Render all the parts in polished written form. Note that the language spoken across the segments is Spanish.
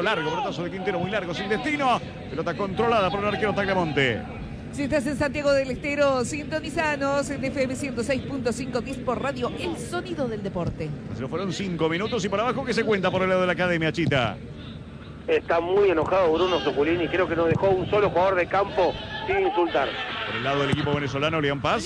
Largo, pelotazo de Quintero, muy largo, sin destino. Pelota controlada por el arquero Tagliamonte. Si estás en Santiago del Estero, sintonizanos en FM 106.5 Disport Radio, el sonido del deporte. Se nos fueron 5 minutos y por abajo, ¿qué se cuenta por el lado de la academia, Chita? Está muy enojado Bruno Zuculini, creo que no dejó un solo jugador de campo sin insultar. Por el lado del equipo venezolano, León Paz.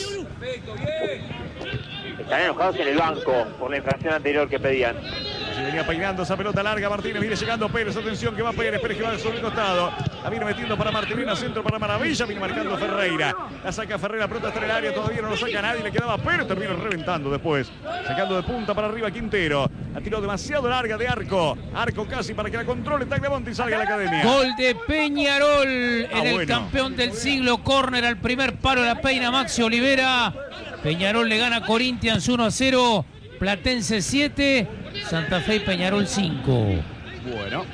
Están enojados en el banco por la infracción anterior que pedían. Se venía peinando esa pelota larga, Martínez, viene llegando Pérez, atención que va Pérez que va sobre el costado. La viene metiendo para Martínez, centro para Maravilla, viene marcando Ferreira. La saca Ferreira, pelota hasta el área, todavía no lo saca nadie, le quedaba Pérez, termina reventando después. Sacando de punta para arriba Quintero. La tiró demasiado larga de arco. Arco casi para que la controle Tagliamonte y salga a la academia. Gol de Peñarol en el campeón del siglo. Córner al primer palo, la peina Maxi Olivera. Peñarol le gana a Corinthians 1-0. Platense 7. Santa Fe y Peñarol 5. Bueno.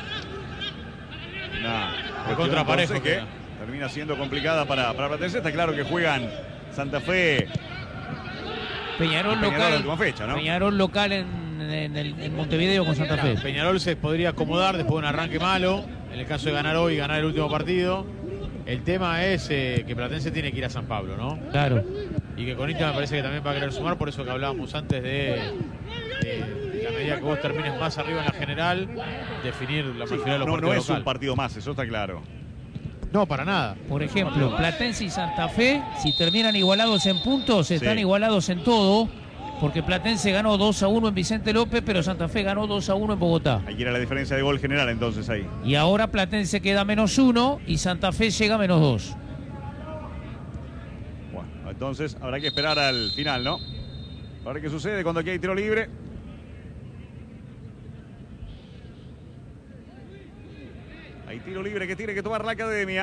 De contraparejo que termina siendo complicada para Platense. Está claro que juegan Santa Fe. Peñarol local. La última fecha, ¿no? Peñarol local en Montevideo con Santa Fe. Peñarol se podría acomodar después de un arranque malo. En el caso de ganar hoy, ganar el último partido. El tema es que Platense tiene que ir a San Pablo, ¿no? Claro. Y que Corinthians me parece que también va a querer sumar, por eso que hablábamos antes de la medida que vos termines más arriba en la general, definir la mayoría de los partidos. No es local. un partido más, eso está claro. No, para nada. Por ejemplo, Platense y Santa Fe, si terminan igualados en puntos, están igualados en todo, porque Platense ganó 2-1 en Vicente López, pero Santa Fe ganó 2-1 en Bogotá. Ahí era la diferencia de gol general entonces ahí. Y ahora Platense queda -1 y Santa Fe llega a -2. Bueno, entonces habrá que esperar al final, ¿no? A ver qué sucede cuando aquí hay tiro libre. Hay tiro libre que tiene que tomar la academia.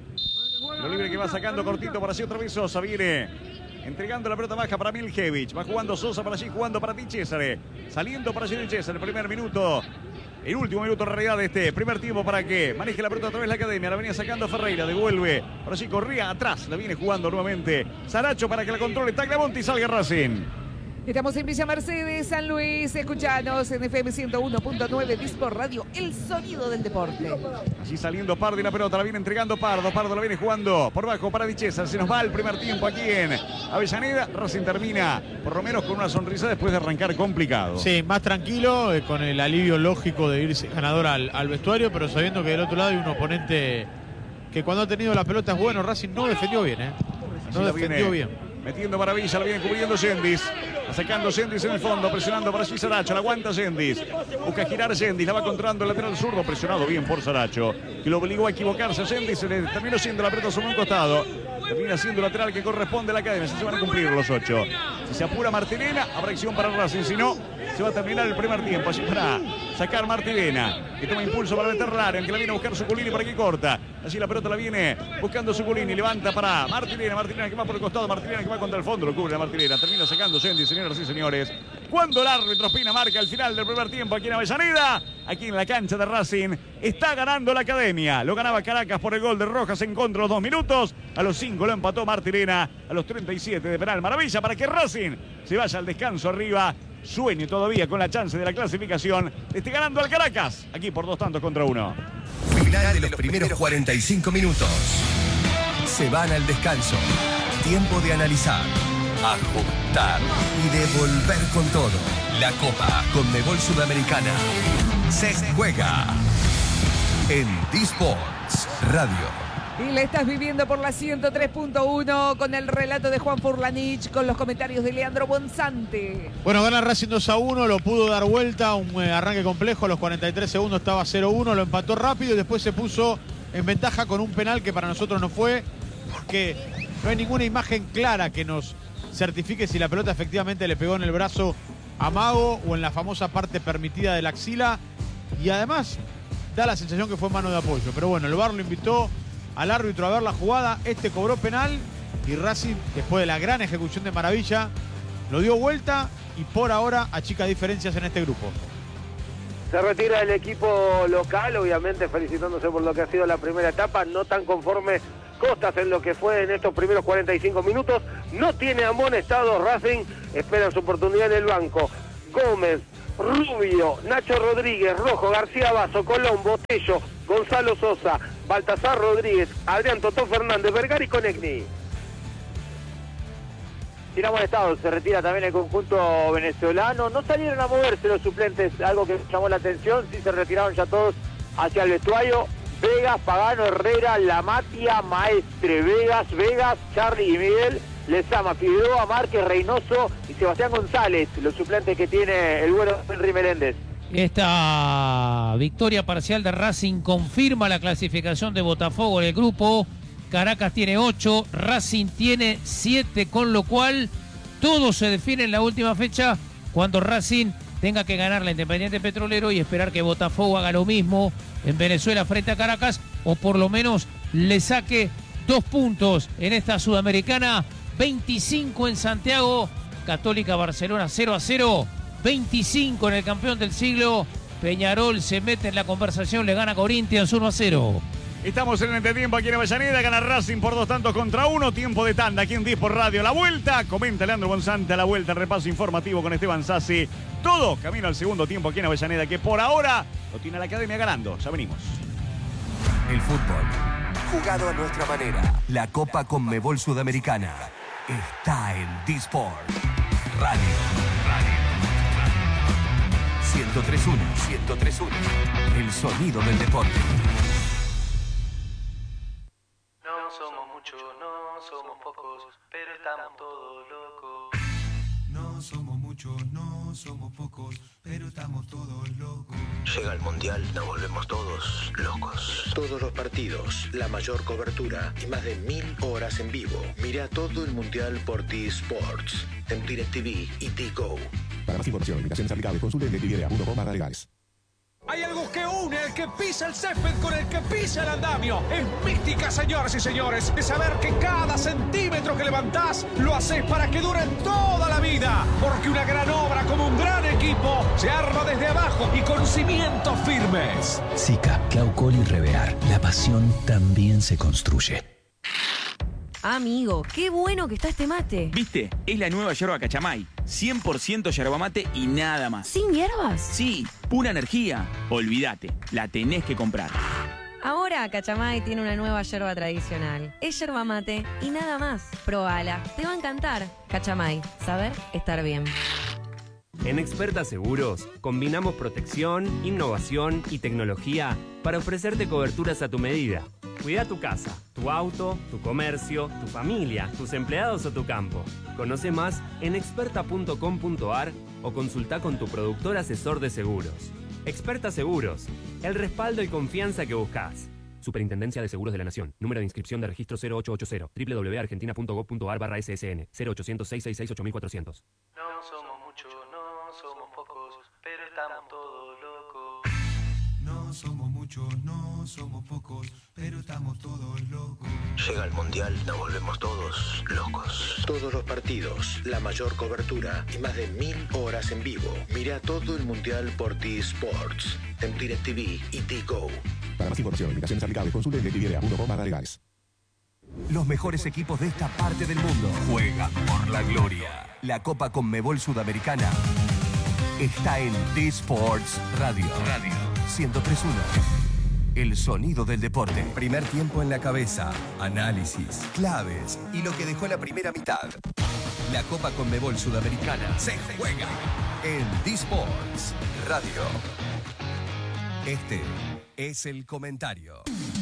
Tiro libre que va sacando cortito para allí otra vez Sosa. Viene entregando la pelota baja para Miljevic. Va jugando Sosa para allí, jugando para Di Cesare. Saliendo para allí Di Cesare. El primer minuto. El último minuto en realidad de este primer tiempo para que maneje la pelota otra vez la academia. La venía sacando Ferreira, devuelve. Por allí corría atrás. La viene jugando nuevamente Saracho para que la controle Tagliamonte y salga Racing. Estamos en Villa Mercedes, San Luis. Escuchanos en FM 101.9 Disport Radio, el sonido del deporte. Allí saliendo Pardo y la pelota la viene entregando Pardo. Pardo la viene jugando por bajo para Di Cesare. Se nos va el primer tiempo aquí en Avellaneda. Racing termina por lo menos con una sonrisa después de arrancar complicado. Sí, más tranquilo, con el alivio lógico de irse ganador al vestuario, pero sabiendo que del otro lado hay un oponente que cuando ha tenido la pelota es bueno. Racing no defendió bien, No defendió bien. Metiendo Maravilla, la viene cubriendo Yendis. Sacando Yendis en el fondo, presionando para allí Saracho. La aguanta Yendis. Busca girar Yendis, la va controlando el lateral zurdo. Presionado bien por Saracho, que lo obligó a equivocarse a Yendis. Se le terminó siendo la pelota sobre un costado. Termina siendo el lateral que corresponde a la academia. Se van a cumplir los 8. Si se apura Martirena, habrá acción para Racing. Si no, se va a terminar el primer tiempo. Allí para sacar Martirena, que toma impulso para meter al área, aunque la viene a buscar Zuculini para que corta. Allí la pelota la viene buscando Zuculini. Levanta para Martirena. Martirena que va por el costado. Martirena que va contra el fondo. Lo cubre la Martirena. Termina sacando Yendi, señoras y señores. Cuando el árbitro Espina marca el final del primer tiempo aquí en Avellaneda, aquí en la cancha de Racing, está ganando la academia. Lo ganaba Caracas por el gol de Rojas en contra los 2 minutos. A los 5 lo empató Martirena. A los 37 de penal. Maravilla para que Racing se vaya al descanso arriba. Sueñe todavía con la chance de la clasificación. Esté ganando al Caracas. Aquí por 2-1. Final de los primeros 45 minutos. Se van al descanso. Tiempo de analizar, ajustar y devolver con todo. La Copa Conmebol Sudamericana se juega en Disports Radio. Y la estás viviendo por la 103.1 con el relato de Juan Furlanich, con los comentarios de Leandro Bonzante. Bueno, gana Racing 2-1, lo pudo dar vuelta, un arranque complejo, a los 43 segundos estaba 0-1, lo empató rápido y después se puso en ventaja con un penal que para nosotros no fue, porque no hay ninguna imagen clara que nos certifique si la pelota efectivamente le pegó en el brazo a Mago o en la famosa parte permitida de la axila, y además da la sensación que fue mano de apoyo. Pero bueno, el VAR lo invitó al árbitro a ver la jugada, cobró penal y Racing, después de la gran ejecución de Maravilla, lo dio vuelta y por ahora achica diferencias en este grupo. Se retira el equipo local, obviamente felicitándose por lo que ha sido la primera etapa, no tan conforme Costas en lo que fue en estos primeros 45 minutos, no tiene amonestados Racing, espera su oportunidad en el banco. Gómez, Rubio, Nacho Rodríguez, Rojo, García Basso, Colón, Botello, Gonzalo Sosa, Baltasar Rodríguez, Adrián Totó Fernández, Vergara y Conegni. Tiramos de estado, se retira también el conjunto venezolano. No salieron a moverse los suplentes, algo que llamó la atención. Sí se retiraron ya todos hacia el vestuario. Vegas, Pagano, Herrera, Lamatia, Maestre, Vegas, Charly y Miguel, Lezama, Figueroa, Márquez, Reynoso y Sebastián González, los suplentes que tiene el bueno Henry Meléndez. Esta victoria parcial de Racing confirma la clasificación de Botafogo en el grupo. Caracas tiene 8, Racing tiene 7, con lo cual todo se define en la última fecha cuando Racing tenga que ganar la Independiente Petrolero y esperar que Botafogo haga lo mismo en Venezuela frente a Caracas, o por lo menos le saque 2 puntos en esta Sudamericana. 25 en Santiago, Católica Barcelona 0-0, 25 en el campeón del siglo. Peñarol se mete en la conversación, le gana Corinthians 1-0. Estamos en el entretiempo aquí en Avellaneda, gana Racing por 2-1. Tiempo de tanda aquí en Disport Radio. La vuelta, comenta Leandro Gonzante, a la vuelta, el repaso informativo con Esteban Sassi. Todo camino al segundo tiempo aquí en Avellaneda, que por ahora lo tiene la Academia ganando. Ya venimos. El fútbol, jugado a nuestra manera. La Copa Conmebol Sudamericana está en Disport Radio. 103.1. El sonido del deporte. No somos muchos, no somos pocos, pero estamos todos locos. No somos muchos, no somos pocos, pero estamos todos locos. Llega el Mundial, nos volvemos todos locos. Todos los partidos, la mayor cobertura y más de 1000 horas en vivo. Mira todo el Mundial por T-Sports, en DirecTV y T-Go. Para más información, limitaciones aplicables, consulte en DirecTV.com/legales. Hay algo que une el que pisa el césped con el que pisa el andamio. Es mística, señoras y señores, de saber que cada centímetro que levantás lo haces para que dure toda la vida. Porque una gran obra como un gran equipo se arma desde abajo y con cimientos firmes. Sica, Claucol y Revear. La pasión también se construye. Amigo, qué bueno que está este mate. ¿Viste? Es la nueva yerba Cachamay. 100% yerba mate y nada más. ¿Sin hierbas? Sí, pura energía. Olvídate, la tenés que comprar. Ahora Cachamay tiene una nueva yerba tradicional. Es yerba mate y nada más. Probala, te va a encantar. Cachamay, saber estar bien. En Experta Seguros combinamos protección, innovación y tecnología para ofrecerte coberturas a tu medida. Cuida tu casa, tu auto, tu comercio, tu familia, tus empleados o tu campo. Conoce más en experta.com.ar o consulta con tu productor asesor de seguros. Experta Seguros, el respaldo y confianza que buscas. Superintendencia de Seguros de la Nación. Número de inscripción de registro 0880. www.argentina.gov.ar/ssn 0800 666 8400. No somos muchos, no somos pocos, pero estamos todos locos. No somos muchos, no somos pocos, pero estamos todos locos. Llega el Mundial, nos volvemos todos locos. Todos los partidos, la mayor cobertura y más de 1000 horas en vivo. Mira todo el Mundial por T-Sports, en DirecTV y T-Go. Para más información, limitaciones aplicables, consulte en DirecTV.com/legales. Los mejores equipos de esta parte del mundo juegan por la gloria. La Copa Conmebol Sudamericana está en T-Sports Radio. 103.1. El sonido del deporte. Primer tiempo en la cabeza. Análisis, claves y lo que dejó la primera mitad. La Copa Conmebol Sudamericana se juega en T-Sports Radio. Este es el comentario.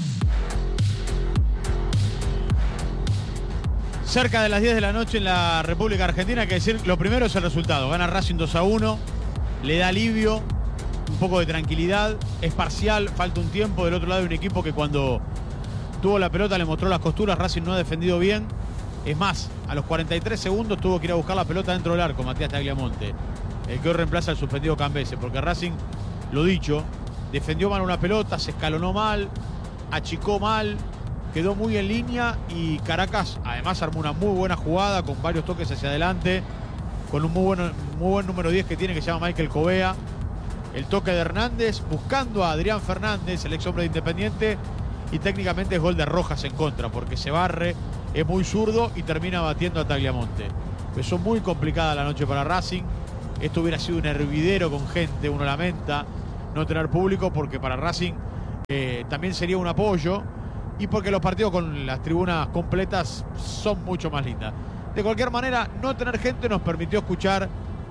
Cerca de las 10 de la noche en la República Argentina, hay que decir, lo primero es el resultado. Gana Racing 2-1, le da alivio, un poco de tranquilidad, es parcial, falta un tiempo. Del otro lado hay un equipo que cuando tuvo la pelota le mostró las costuras. Racing no ha defendido bien. Es más, a los 43 segundos tuvo que ir a buscar la pelota dentro del arco Matías Tagliamonte, el que hoy reemplaza al suspendido Cambese, porque Racing, lo dicho, defendió mal una pelota, se escalonó mal, achicó mal, quedó muy en línea y Caracas además armó una muy buena jugada con varios toques hacia adelante, con un muy buen número 10 que tiene, que se llama Michael Covea. El toque de Hernández buscando a Adrián Fernández, el ex hombre de Independiente, y técnicamente es gol de Rojas en contra, porque se barre, es muy zurdo y termina batiendo a Tagliamonte. Empezó muy complicada la noche para Racing. esto hubiera sido un hervidero con gente. Uno lamenta no tener público porque para Racing también sería un apoyo y porque los partidos con las tribunas completas son mucho más lindas. De cualquier manera, no tener gente nos permitió escuchar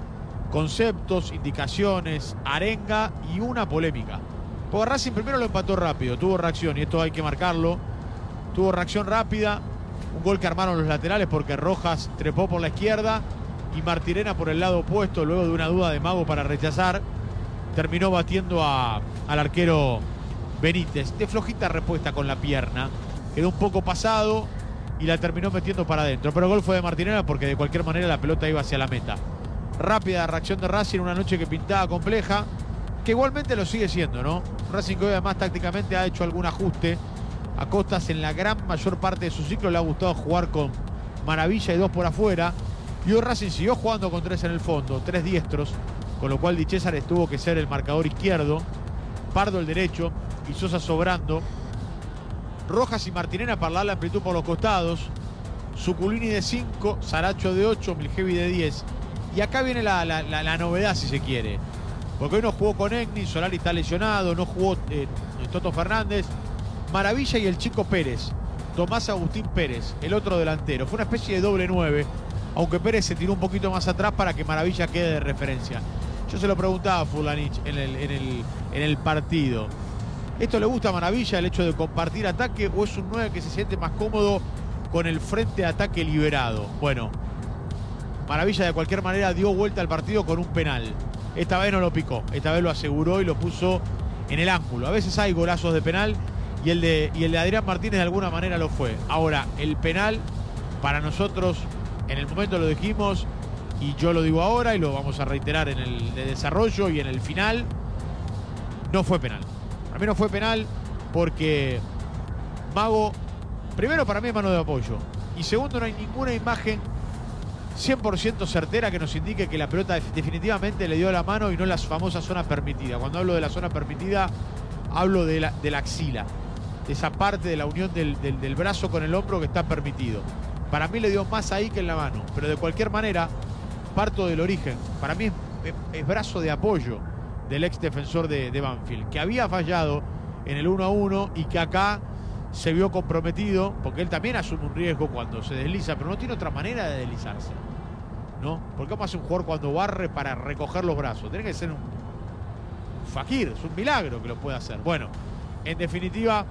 conceptos, indicaciones, arenga y una polémica. Porque Racing primero lo empató rápido, tuvo reacción y esto hay que marcarlo. Tuvo reacción rápida, un gol que armaron los laterales porque Rojas trepó por la izquierda y Martirena por el lado opuesto, luego de una duda de Mago para rechazar, terminó batiendo al arquero Benítez. De flojita respuesta con la pierna, quedó un poco pasado y la terminó metiendo para adentro. Pero el gol fue de Martirena porque de cualquier manera la pelota iba hacia la meta. Rápida reacción de Racing, una noche que pintaba compleja, que igualmente lo sigue siendo, ¿no? Racing que hoy además tácticamente ha hecho algún ajuste. A Costas en la gran mayor parte de su ciclo le ha gustado jugar con Maravilla y 2 por afuera. Y hoy Racing siguió jugando con 3 en el fondo, 3 diestros, con lo cual Di César tuvo que ser el marcador izquierdo, Pardo el derecho y Sosa sobrando. Rojas y Martirena para darle amplitud por los costados. Zuculini de 5, Saracho de 8, Miljevi de 10. Y acá viene la novedad, si se quiere. Porque hoy no jugó con Egni, Solari está lesionado, no jugó Toto Fernández. Maravilla y el Chico Pérez, Tomás Agustín Pérez, el otro delantero. Fue una especie de doble 9, aunque Pérez se tiró un poquito más atrás para que Maravilla quede de referencia. Yo se lo preguntaba a Furlanich en el partido. ¿Esto le gusta a Maravilla, el hecho de compartir ataque, o es un 9 que se siente más cómodo con el frente de ataque liberado? Bueno, Maravilla de cualquier manera dio vuelta al partido con un penal. Esta vez no lo picó, esta vez lo aseguró y lo puso en el ángulo. A veces hay golazos de penal y el de Adrián Martínez de alguna manera lo fue. Ahora, el penal para nosotros, en el momento lo dijimos y yo lo digo ahora y lo vamos a reiterar en el de desarrollo y en el final, no fue penal. Para mí no fue penal porque Mago, primero para mí es mano de apoyo y segundo no hay ninguna imagen 100% certera que nos indique que la pelota definitivamente le dio la mano y no la famosa zona permitida. Cuando hablo de la zona permitida, hablo de la axila, de esa parte de la unión del brazo con el hombro que está permitido. Para mí le dio más ahí que en la mano, pero de cualquier manera parto del origen. Para mí es brazo de apoyo del ex defensor de Banfield, que había fallado en el 1-1 y que acá se vio comprometido, porque él también asume un riesgo cuando se desliza, pero no tiene otra manera de deslizarse, ¿no? Porque ¿cómo hace un jugador cuando barre para recoger los brazos? Tiene que ser un fakir, es un milagro que lo pueda hacer. Bueno, en definitiva,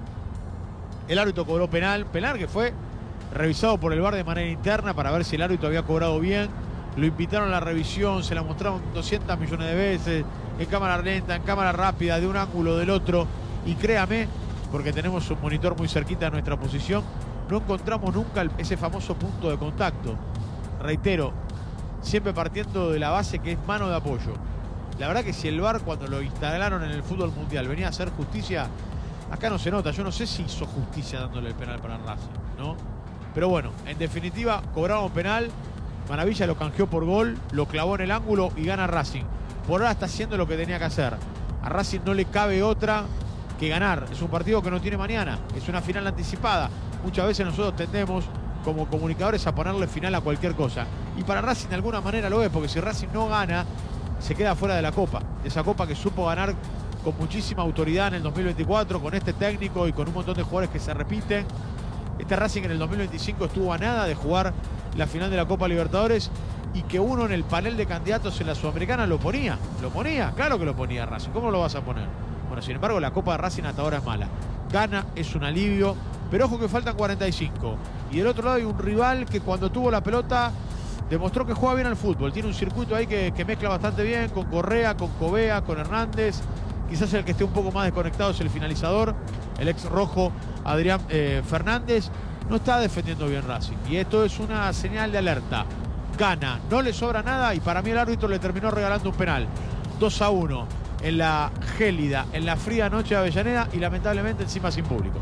el árbitro cobró penal que fue revisado por el VAR de manera interna para ver si el árbitro había cobrado bien. Lo invitaron a la revisión, se la mostraron 200 millones de veces, en cámara lenta, en cámara rápida, de un ángulo, del otro, y créame, porque tenemos un monitor muy cerquita de nuestra posición, no encontramos nunca ese famoso punto de contacto. Reitero, siempre partiendo de la base que es mano de apoyo. La verdad que si el VAR cuando lo instalaron en el fútbol mundial venía a hacer justicia, acá no se nota. Yo no sé si hizo justicia dándole el penal para Racing, ¿no? Pero bueno, en definitiva, cobramos penal, Maravilla lo canjeó por gol, lo clavó en el ángulo y gana Racing. Por ahora está haciendo lo que tenía que hacer. A Racing no le cabe otra que ganar. Es un partido que no tiene mañana, es una final anticipada. Muchas veces nosotros tendemos como comunicadores a ponerle final a cualquier cosa, y para Racing de alguna manera lo es, porque si Racing no gana se queda fuera de la Copa, de esa Copa que supo ganar con muchísima autoridad en el 2024 con este técnico y con un montón de jugadores que se repiten. Este Racing en el 2025 estuvo a nada de jugar la final de la Copa Libertadores y que uno en el panel de candidatos en la Sudamericana lo ponía, claro que lo ponía Racing, ¿cómo lo vas a poner? Bueno, sin embargo, la Copa de Racing hasta ahora es mala. Gana, es un alivio, pero ojo que faltan 45. Y del otro lado hay un rival que cuando tuvo la pelota demostró que juega bien al fútbol. Tiene un circuito ahí que mezcla bastante bien con Correa, con Covea, con Hernández. Quizás el que esté un poco más desconectado es el finalizador, el ex rojo Adrián Fernández. No está defendiendo bien Racing. Y esto es una señal de alerta. Gana, no le sobra nada y para mí el árbitro le terminó regalando un penal. 2-1. En la gélida, en la fría noche de Avellaneda y lamentablemente encima sin público.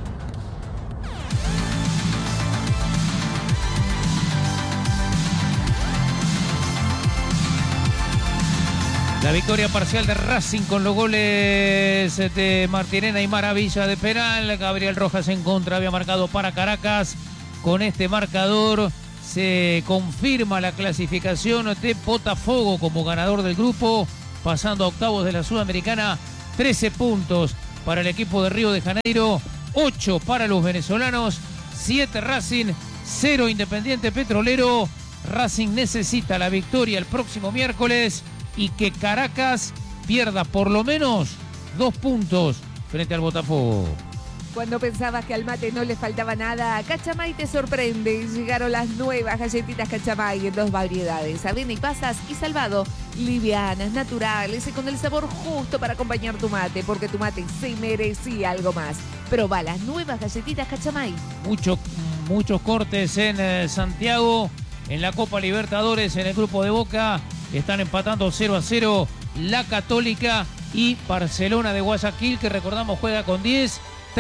La victoria parcial de Racing con los goles de Martirena y Maravilla de penal. Gabriel Rojas en contra había marcado para Caracas. Con este marcador se confirma la clasificación de Botafogo como ganador del grupo, pasando a octavos de la Sudamericana. 13 puntos para el equipo de Río de Janeiro, 8 para los venezolanos, 7 Racing, 0 Independiente Petrolero. Racing necesita la victoria el próximo miércoles y que Caracas pierda por lo menos 2 puntos frente al Botafogo. Cuando pensabas que al mate no le faltaba nada, Cachamay te sorprende. Llegaron las nuevas galletitas Cachamay en 2 variedades, avena y pasas y salvado. Livianas, naturales y con el sabor justo para acompañar tu mate, porque tu mate se merecía algo más. Probá las nuevas galletitas Cachamay. Muchos cortes en Santiago, en la Copa Libertadores, en el grupo de Boca. Están empatando 0-0 la Católica y Barcelona de Guayaquil, que recordamos juega con 10.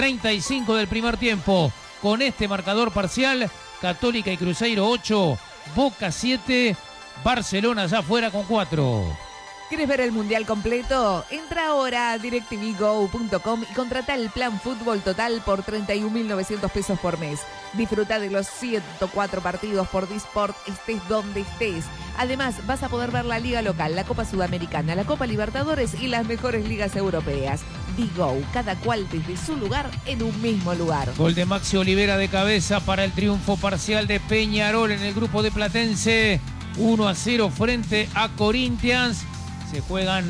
35 del primer tiempo. Con este marcador parcial, Católica y Cruzeiro 8, Boca 7, Barcelona ya fuera con 4. ¿Quieres ver el Mundial completo? Entra ahora a DirecTVGo.com y contrata el plan Fútbol Total por 31.900 pesos por mes. Disfruta de los 104 partidos por Disport, estés donde estés. Además, vas a poder ver la Liga Local, la Copa Sudamericana, la Copa Libertadores y las mejores ligas europeas. Digo, cada cual desde su lugar en un mismo lugar. Gol de Maxi Olivera de cabeza para el triunfo parcial de Peñarol en el grupo de Platense. 1-0 frente a Corinthians. Se juegan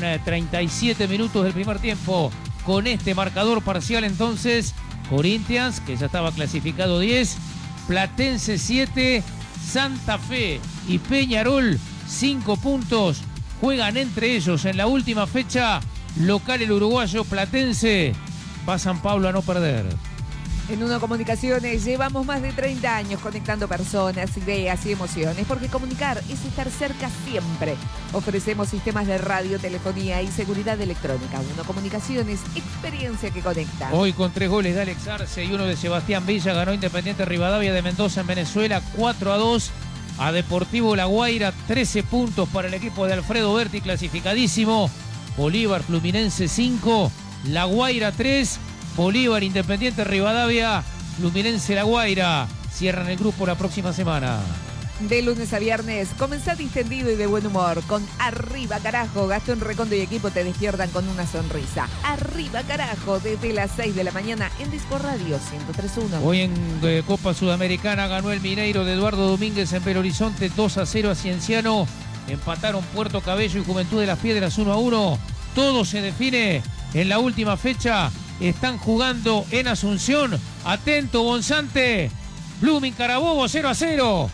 37 minutos del primer tiempo. Con este marcador parcial entonces, Corinthians, que ya estaba clasificado 10, Platense 7, Santa Fe y Peñarol 5 puntos. Juegan entre ellos en la última fecha local el uruguayo Platense. Va San Pablo a no perder. En Uno Comunicaciones llevamos más de 30 años conectando personas, ideas y emociones, porque comunicar es estar cerca siempre. Ofrecemos sistemas de radio, telefonía y seguridad electrónica. Uno Comunicaciones, experiencia que conecta. Hoy con 3 goles de Alex Arce y uno de Sebastián Villa ganó Independiente Rivadavia de Mendoza en Venezuela 4-2 a Deportivo La Guaira. 13 puntos para el equipo de Alfredo Berti, clasificadísimo. Bolívar Fluminense 5, La Guaira 3. Bolívar, Independiente Rivadavia, Fluminense, La Guaira. Cierran el grupo la próxima semana. De lunes a viernes, comenzá distendido y de buen humor. Con Arriba Carajo, Gastón Recondo y equipo te despiertan con una sonrisa. Arriba Carajo, desde las 6 de la mañana en Disco Radio 103.1. Hoy en Copa Sudamericana ganó el Mineiro de Eduardo Domínguez en Belo Horizonte 2-0 a Cienciano. Empataron Puerto Cabello y Juventud de las Piedras 1-1. Todo se define en la última fecha. Están jugando en Asunción. Atento, Bonzante. Blooming Carabobo 0-0.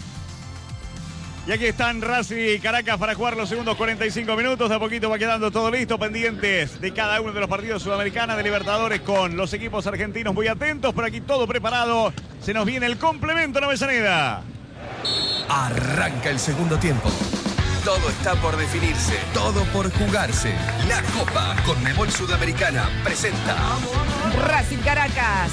Y aquí están Racing y Caracas para jugar los segundos 45 minutos. De a poquito va quedando todo listo, pendientes de cada uno de los partidos sudamericanos de Libertadores con los equipos argentinos muy atentos. Por aquí todo preparado. Se nos viene el complemento en Avellaneda. Arranca el segundo tiempo. Todo está por definirse, todo por jugarse. La Copa Conmebol Sudamericana presenta Racing Caracas.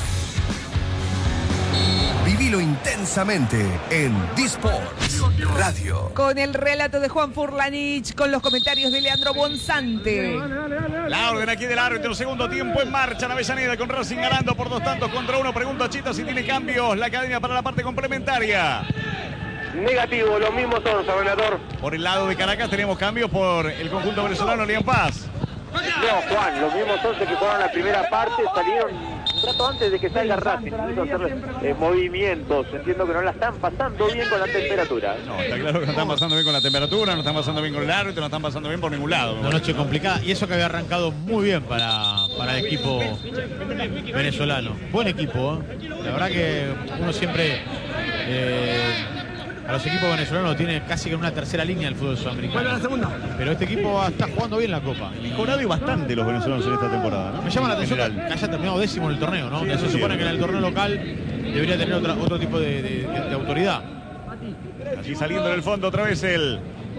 Vivilo intensamente en D-Sports Radio. Con el relato de Juan Furlanich, con los comentarios de Leandro Bonzante. La orden aquí del árbitro, segundo tiempo en marcha en Avellaneda con Racing ganando por 2-1. Pregunta a Chita si tiene cambios la academia para la parte complementaria. Negativo, los mismos son, Sabonador. Por el lado de Caracas tenemos cambios por el conjunto venezolano Lian Paz. No, Juan, los mismos 11 que jugaron la primera parte salieron un rato antes de que salga Racing. Necesito hacer movimientos. Entiendo que no la están pasando bien con la temperatura. No, está claro que no están pasando bien con la temperatura, no están pasando bien con el árbitro, no están pasando bien por ningún lado. Una noche complicada. Y eso que había arrancado muy bien para el equipo venezolano. Buen equipo, ¿eh? La verdad que uno siempre... a los equipos venezolanos tiene casi que una tercera línea del fútbol sudamericano. Pero este equipo está jugando bien la Copa. Mejorado y bastante los venezolanos en esta temporada, ¿no? Me llama la atención que haya terminado décimo en el torneo, ¿no? Sí, se supone que en el torneo local debería tener otro tipo de autoridad. Allí saliendo en el fondo otra vez el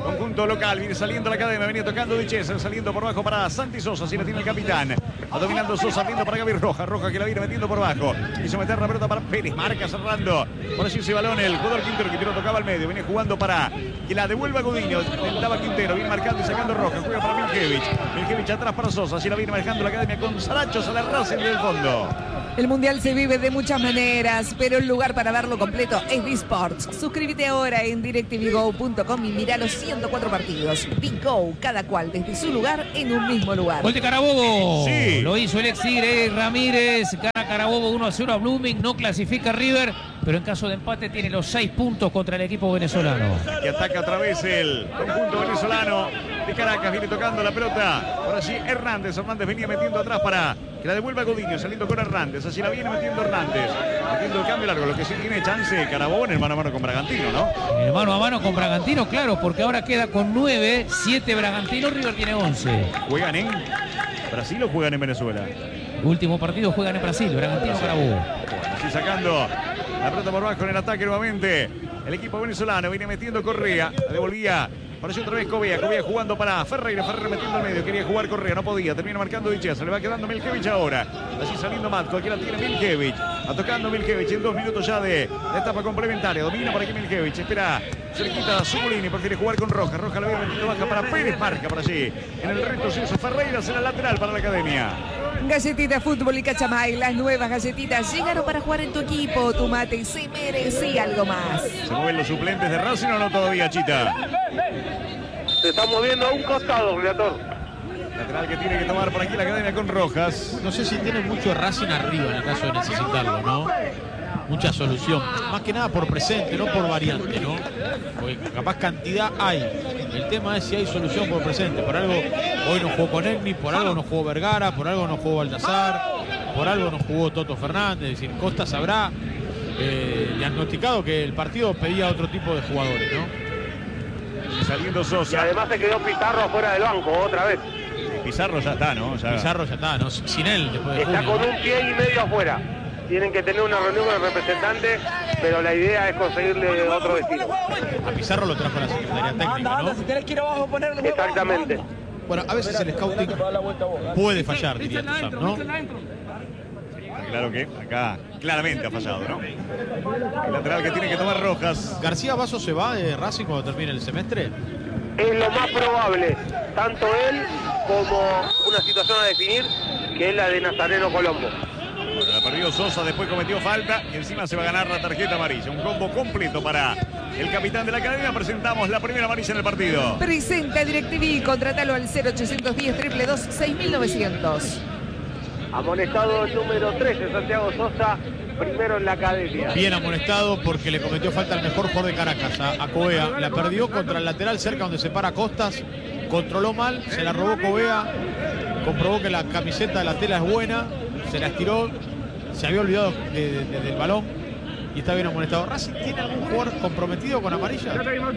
Conjunto local, viene saliendo la academia, venía tocando Di Cesar, saliendo por bajo para Santi Sosa, así la tiene el capitán. Va dominando Sosa, abriendo para Gaby Rojas. Rojas que la viene metiendo por bajo. Quiso meter la pelota para Pérez, marca cerrando. Por allí ese balón, el jugador Quintero. Quintero tocaba al medio, viene jugando para que la devuelva Gudiño. Intentaba Quintero, viene marcando y sacando Rojas. Juega para Miljevich. Miljevich atrás para Sosa, así la viene manejando la academia con Saracho, a la Racing del fondo. El Mundial se vive de muchas maneras, pero el lugar para verlo completo es D-Sports. Suscríbete ahora en DirecTVGo.com y mira los 104 partidos. Go, cada cual desde su lugar en un mismo lugar. Gol de Carabobo. Sí. Lo hizo el ex Tigre Ramírez. Gana Carabobo 1-0 a Blooming. No clasifica River, pero en caso de empate tiene los 6 puntos contra el equipo venezolano. Que ataca otra vez el conjunto venezolano de Caracas. Viene tocando la pelota. Por allí Hernández. Hernández venía metiendo atrás para que la devuelva Gudiño. Saliendo con Hernández. Así la viene metiendo Hernández. Metiendo el cambio largo. Lo que sí tiene chance Carabobo en el mano a mano con Bragantino, ¿no? En el mano a mano con Bragantino, claro, porque ahora queda con 9, 7 Bragantino, River tiene 11. ¿Juegan en Brasil o juegan en Venezuela? Último partido juegan en Brasil, Bragantino, Carabobo. Así sacando la pelota por bajo en el ataque nuevamente. El equipo venezolano viene metiendo Correa. La devolvía. Apareció otra vez Covea. Covea jugando para Ferreira. Ferreira metiendo al medio. Quería jugar Correa. No podía. Termina marcando Di Cesar. Le va quedando Miljevich ahora. Así saliendo Matko. Aquí la tiene Miljevich. Va tocando Miljevich en 2 minutos ya de la etapa complementaria. Domina por aquí Miljevich. Espera cerquita a Zubulini. Prefiere jugar con Rojas. Rojas la viene metiendo baja para Pérez. Marca por allí. En el retroceso Ferreira será lateral para la academia. Galletita Fútbol y Cachamay, las nuevas galletitas llegaron para jugar en tu equipo. Tu mate se merecía algo más. ¿Se mueven los suplentes de Racing o no todavía, Chita? Se está moviendo a un costado, Relator. Lateral que tiene que tomar por aquí la academia con Rojas. No sé si tiene mucho Racing arriba en el caso de necesitarlo, ¿no? Mucha solución. Más que nada por presente, no por variante, ¿no? Porque capaz cantidad hay. El tema es si hay solución por presente. Por algo hoy no jugó con Egni, por algo no jugó Vergara, por algo no jugó Baltazar, por algo no jugó Toto Fernández. Es decir, Costas habrá diagnosticado que el partido pedía otro tipo de jugadores, ¿no? Saliendo Sosa. Y además se quedó Pizarro afuera del banco otra vez. Pizarro ya está, ¿no? Pizarro ya está, ¿no? Sin él después de Está junio, con ¿no? un pie y medio afuera. Tienen que tener una reunión con el representante, pero la idea es conseguirle otro destino. A Pizarro lo trajo la Secretaría Técnica, ¿no? Exactamente. Bueno, a veces el scouting puede fallar, diría Tuzán, ¿no? Claro que acá claramente ha fallado, ¿no? El lateral que tiene que tomar Rojas. ¿García Vaso se va de Racing cuando termine el semestre? Es lo más probable, tanto él como una situación a definir, que es la de Nazareno Colombo. Bueno, la perdió Sosa, después cometió falta y encima se va a ganar la tarjeta amarilla. Un combo completo para el capitán de la academia. Presentamos la primera amarilla en el partido. Presenta DirecTV, contratalo al 0810 222 6900. Amonestado el número 13, Santiago Sosa, primero en la academia. Bien amonestado porque le cometió falta al mejor jugador de Caracas, a Covea. La perdió contra el lateral cerca donde se para Costas. Controló mal, se la robó Covea. Comprobó que la camiseta de la tela es buena. Se la estiró. Se había olvidado del balón. Y está bien amonestado. ¿Racing tiene algún jugador comprometido con amarilla?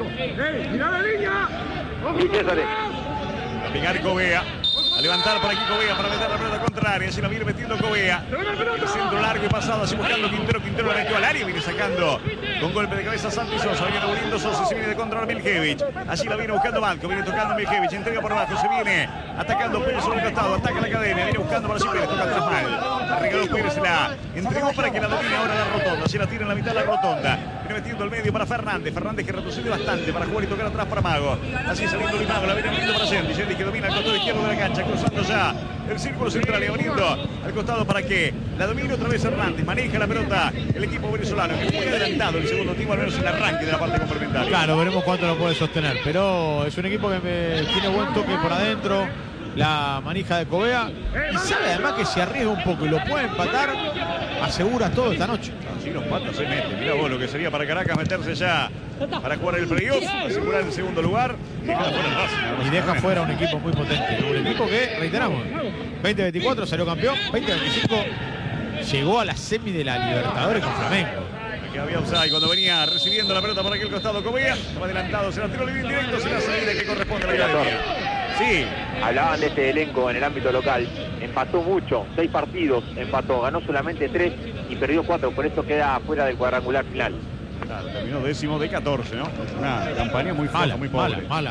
A pegar Covea. A levantar por aquí Covea para meter la pelota contraria. Se la viene metiendo Covea. El centro largo y pasado. Así buscando Quintero. Quintero la metió al área. Viene sacando con golpe de cabeza Santi Sosa. Viene volviendo Sosa. Se viene de contra Miljevich. Así la viene buscando Matko. Viene tocando Miljevich. Entrega por abajo. Se viene atacando Pérez sobre el costado. Ataca la academia. Viene buscando para Pérez. Toca atrás mal. Regaló Pérez. Se la entregó para que la domine ahora la rotonda. Se la tira en la mitad de la rotonda. Viene metiendo al medio para Fernández. Fernández que retrocede bastante para jugar y tocar atrás para Mago. Así saliendo Limago. La viene metiendo para Sendy. Sendy que domina al costado izquierdo de la cancha. Cruzando ya el círculo central y abriendo al costado para que la domine otra vez Hernández. Maneja la pelota el equipo venezolano, que es muy adelantado el segundo tiempo, al menos en el arranque de la parte complementaria. Claro, veremos cuánto lo puede sostener. Pero es un equipo que tiene buen toque por adentro. La manija de Covea. Y sabe además que si arriesga un poco y lo puede empatar, asegura todo esta noche. Así los patos se meten. Mirá vos lo que sería para Caracas meterse ya para jugar el playoff, asegurar el segundo lugar y deja fuera un equipo muy potente. Un equipo que, reiteramos, 2024 salió campeón, 2025 llegó a la semi de la Libertadores con Flamengo. Que había offside cuando venía recibiendo la pelota por aquel costado Covea. Estaba adelantado, se la tiró bien directo, se la salida que corresponde a la academia. Sí. Hablaban de este elenco en el ámbito local. Empató mucho, 6 partidos empató, ganó solamente 3 y perdió 4, por eso queda fuera del cuadrangular final. Claro, terminó 10º de 14, ¿no? Una campaña muy floja, muy pobre. Mala.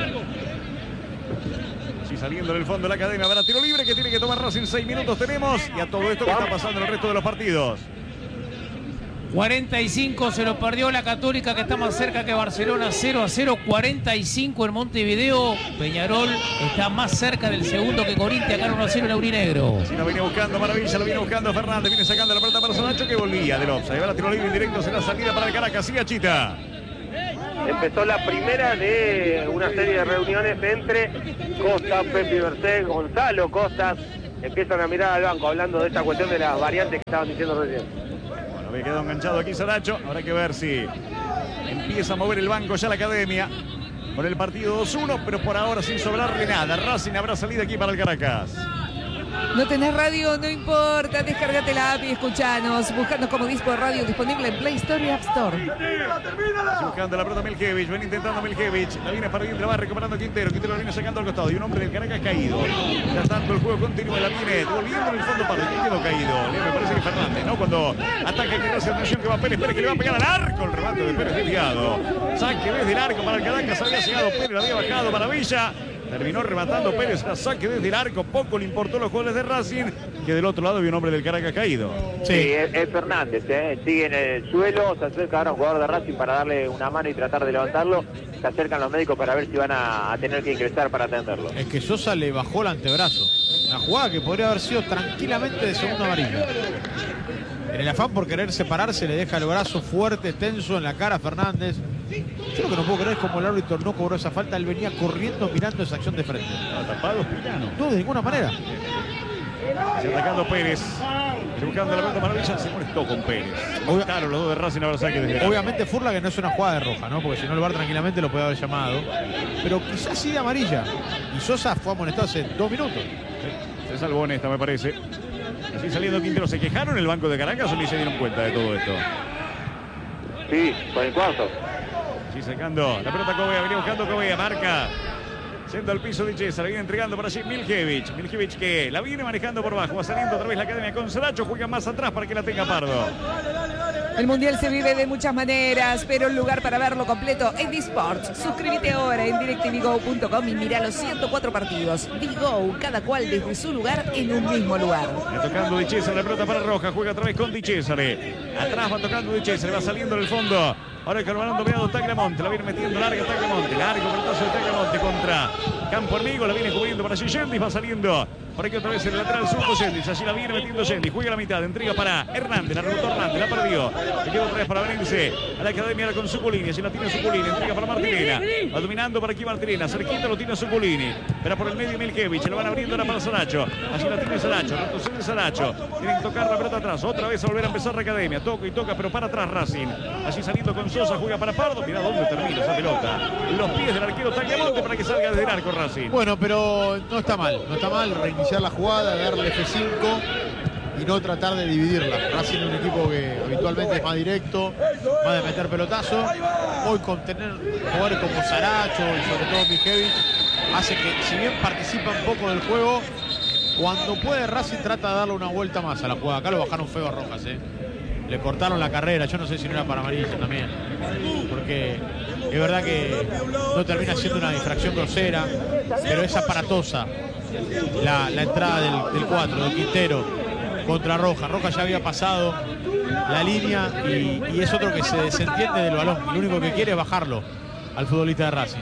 Así saliendo del fondo de la academia para tiro libre que tiene que tomar Racing. 6 minutos tenemos. Y a todo esto que está pasando en el resto de los partidos. 45 se lo perdió la Católica, que está más cerca que Barcelona. 0-0, 45 en Montevideo. Peñarol está más cerca del segundo que Corinthians. Acá 1-0 en Aurinegro. Si lo viene buscando Maravilla, lo viene buscando Fernández. Viene sacando la pelota para Sanacho, que volvía del offside. Va la tiro libre en directo, será salida para el Caracas. Sigue Chita. Empezó la primera de una serie de reuniones entre Costa, Pepe Merced, Gonzalo Costas. Empiezan a mirar al banco hablando de esta cuestión de las variantes que estaban diciendo recién. Había quedado enganchado aquí Saracho. Habrá que ver si empieza a mover el banco ya la academia con el partido 2-1, pero por ahora sin sobrarle nada. Racing habrá salida aquí para el Caracas. No tenés radio, no importa, descargate la app y escuchanos. Buscanos como Dispo de Radio, disponible en Play Store y App Store. Buscando la pelota Milkevich, ven intentando Milkevich. La viene para la va recuperando Quintero. Quintero la viene sacando al costado y un hombre del Caracas caído. Ya tanto el juego continúa, la viene volviendo en el fondo para el quedó caído. Me parece que Fernández, ¿no? Cuando ataca que hace atención que va Pérez, Pérez que le va a pegar al arco. El remate de Pérez desviado. Saque desde el arco para el Caracas. Había llegado Pérez, la había bajado Maravilla. Terminó rematando Pérez, a saque desde el arco. Poco le importó los goles de Racing, que del otro lado había un hombre del Caracas caído. Sí, es Fernández, sigue en el suelo, se acerca ahora un jugador de Racing para darle una mano y tratar de levantarlo. Se acercan los médicos para ver si van a tener que ingresar para atenderlo. Es que Sosa le bajó el antebrazo. Una jugada que podría haber sido tranquilamente de segunda amarilla. En el afán por querer separarse, le deja el brazo fuerte, tenso en la cara a Fernández. Yo lo que no puedo creer es como el árbitro no cobró esa falta. Él venía corriendo mirando esa acción de frente. Tapado Pirano. No, de ninguna manera. Se atacando Pérez. Buscando la pelota Maravilla, se molestó con Pérez. Claro, los dos de Racing ahora saque desde obviamente Furla que no es una jugada de roja, ¿no? Porque si no el VAR tranquilamente lo puede haber llamado. Pero quizás sí de amarilla. Y Sosa fue amonestado hace 2 minutos. Sí, se salvó en esta, me parece. Así saliendo Quintero. ¿Se quejaron el banco de Caracas o ni se dieron cuenta de todo esto? Sí, con el cuarto. Sí, sacando la pelota Covea, venía buscando Covea, marca. Yendo al piso de César, viene entregando para allí Milkevich. Milkevich que la viene manejando por bajo, va saliendo otra vez la academia con Saracho, juega más atrás para que la tenga Pardo. El Mundial se vive de muchas maneras, pero el lugar para verlo completo es Disports. Suscríbete ahora en DirecTVGo.com y mira los 104 partidos. Digo, cada cual desde su lugar en un mismo lugar. Va tocando Di Cesare, la pelota para Roja, juega otra vez con Di Cesare. Atrás va tocando Di Cesare, va saliendo del fondo. Ahora el Carvalho veado Tagliamonte, la viene metiendo larga Tagliamonte, largo pelotazo de Tagliamonte contra Campo Amigo, la viene cubriendo para allí Yendis, va saliendo por aquí otra vez el lateral zurdo Yendis, allí la viene metiendo Yendis, juega la mitad, entrega para Hernández, la rebotó Hernández, la perdió, le queda otra vez para venirse a la academia ahora con Zuculini, allí la tiene Zuculini, entrega para Martilena, va dominando por aquí Martilena, cerquita lo tiene Zuculini, pero por el medio Milkevich, lo van abriendo ahora para Saracho, allí la tiene Saracho, retrocede Saracho, tienen que tocar la pelota atrás, otra vez a volver a empezar la academia, toca y toca, pero para atrás Racing, allí saliendo con Sosa, juega para Pardo, mirá dónde termina esa pelota, los pies del arquero Tagliamonte para que salga desde el arco Racing. Bueno, pero no está mal reiniciar la jugada, darle F5 y no tratar de dividirla. Racing es un equipo que habitualmente es más directo, más de meter pelotazo. Hoy con tener jugadores como Saracho y sobre todo Milkevich hace que, si bien participan poco del juego, cuando puede Racing trata de darle una vuelta más a la jugada. Acá lo bajaron feo a Rojas, le cortaron la carrera, yo no sé si no era para amarilla también, porque es verdad que no termina siendo una infracción grosera, pero es aparatosa la entrada del 4, del Quintero contra Rojas. Rojas ya había pasado la línea y es otro que se desentiende del balón, lo único que quiere es bajarlo al futbolista de Racing.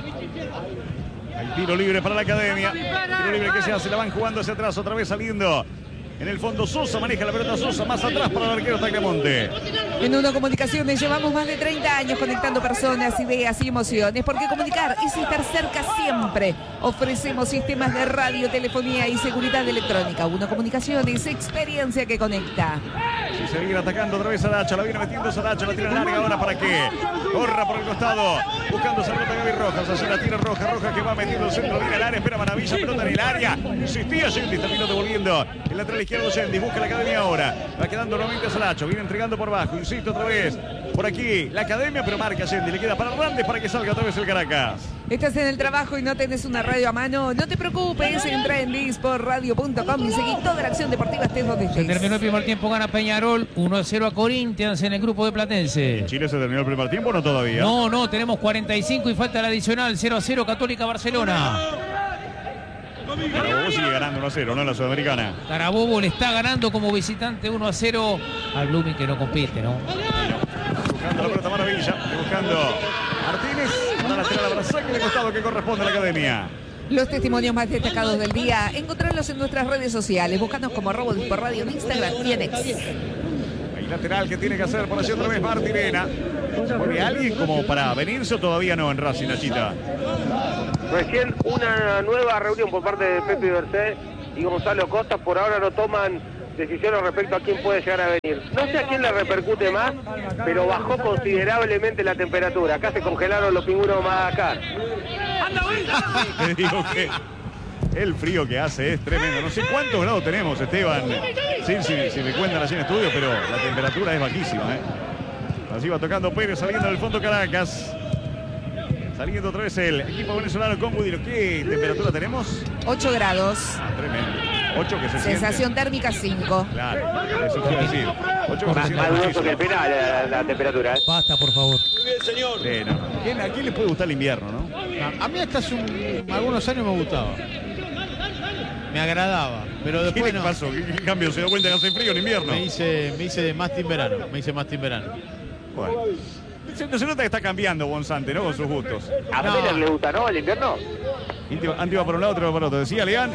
El tiro libre para la academia, tiro libre que se hace, la van jugando hacia atrás, otra vez saliendo. En el fondo Sosa, maneja la pelota Sosa, más atrás para el arquero Tagliamonte. En Uno Comunicaciones llevamos más de 30 años conectando personas, ideas y emociones, porque comunicar es estar cerca siempre. Ofrecemos sistemas de radio, telefonía y seguridad electrónica. Uno Comunicaciones, experiencia que conecta. Si se viene atacando otra vez Saracho, la viene metiendo Saracho, la tira larga ahora para que corra por el costado, buscando esa pelota Gaby Rojas, así la tira Rojas que va metiendo el centro, viene al área, espera Maravilla, pelota en el área, insistía Yendis, terminó devolviendo el lateral izquierdo Yendis, busca la academia ahora, va quedando nuevamente Saracho, viene entregando por bajo, insiste otra vez, por aquí la academia, pero marca Yendis, le queda para Hernández para que salga otra vez el Caracas. ¿Estás en el trabajo y no tenés una radio a mano? No te preocupes, entra en disportradio.com y seguí toda la acción deportiva estés donde estés. Se terminó el primer tiempo, gana Peñarol. Peñarol, 1-0 a Corinthians en el grupo de Platense. ¿Chile se terminó el primer tiempo o no todavía? No, tenemos 45 y falta el adicional, 0-0 Católica Barcelona. Carabobo sigue ganando 1-0, ¿no? En la Sudamericana. Carabobo le está ganando como visitante 1-0 al Blooming, que no compite, ¿no? Buscando la pelota Maravilla, buscando Martínez, para lateral a Brasil, que le costado que corresponde a la academia. Los testimonios más destacados del día, encontrarlos en nuestras redes sociales. Búscanos como Robodisport Radio en Instagram y en X. Hay lateral que tiene que hacer por allí otra vez Martirena. ¿Pone alguien como para venirse o todavía no en Racing, Nachita? Recién una nueva reunión por parte de Pepe Bercé y Gonzalo Costa. Por ahora no toman decisiones respecto a quién puede llegar a venir. No sé a quién le repercute más, pero bajó considerablemente la temperatura. Acá se congelaron los pingüinos de Madagascar. Te digo que el frío que hace es tremendo. No sé cuántos grados tenemos, Esteban. Sí, si me cuentan allí en estudio, pero la temperatura es bajísima, ¿eh? Así va tocando Pérez, saliendo del fondo Caracas. Saliendo otra vez el equipo venezolano con Budiro. ¿Qué temperatura tenemos? 8 grados. Tremendo. 8 que se sensación siente. térmica 5. Claro, eso quiere decir. 8 que se siente. Más dudoso que el penal la temperatura. Basta, por favor. Muy bien, señor. No. ¿A quién le puede gustar el invierno, no? A mí hasta hace algunos años me gustaba. Me agradaba, pero después ¿Qué no. pasó? ¿Qué cambio? ¿Se dio cuenta que hace frío en invierno? Me hice de más team verano. Bueno. Se nota que está cambiando Bonsante, ¿no? Con sus gustos. A Peter le gusta, ¿no? El invierno. Antes iba por un lado, otro iba por otro. ¿Decía, Leán?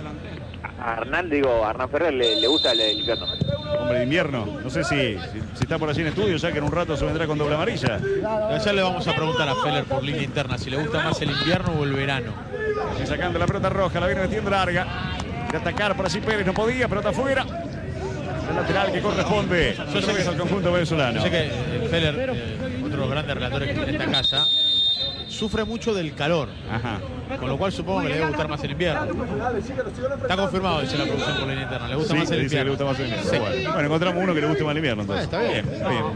A Hernán Ferrer le gusta el invierno. Hombre de invierno. No sé si está por allí en estudio, ya que en un rato se vendrá con doble amarilla. Ya le vamos a preguntar a Feller por línea interna si le gusta más el invierno o el verano. Así sacando la pelota roja, la viene metiendo larga. De atacar por allí Pérez, no podía, pelota afuera. El lateral que corresponde. Yo sé que es al conjunto venezolano. Yo sé que Feller, otro de los grandes relatores que tiene esta casa, sufre mucho del calor. Ajá. Con lo cual supongo que le debe gustar más el invierno. Está confirmado, dice la producción por línea interna. Le gusta más el invierno. Le gusta más el invierno. Sí. Bueno, encontramos uno que le guste más el invierno. Entonces. Está bien.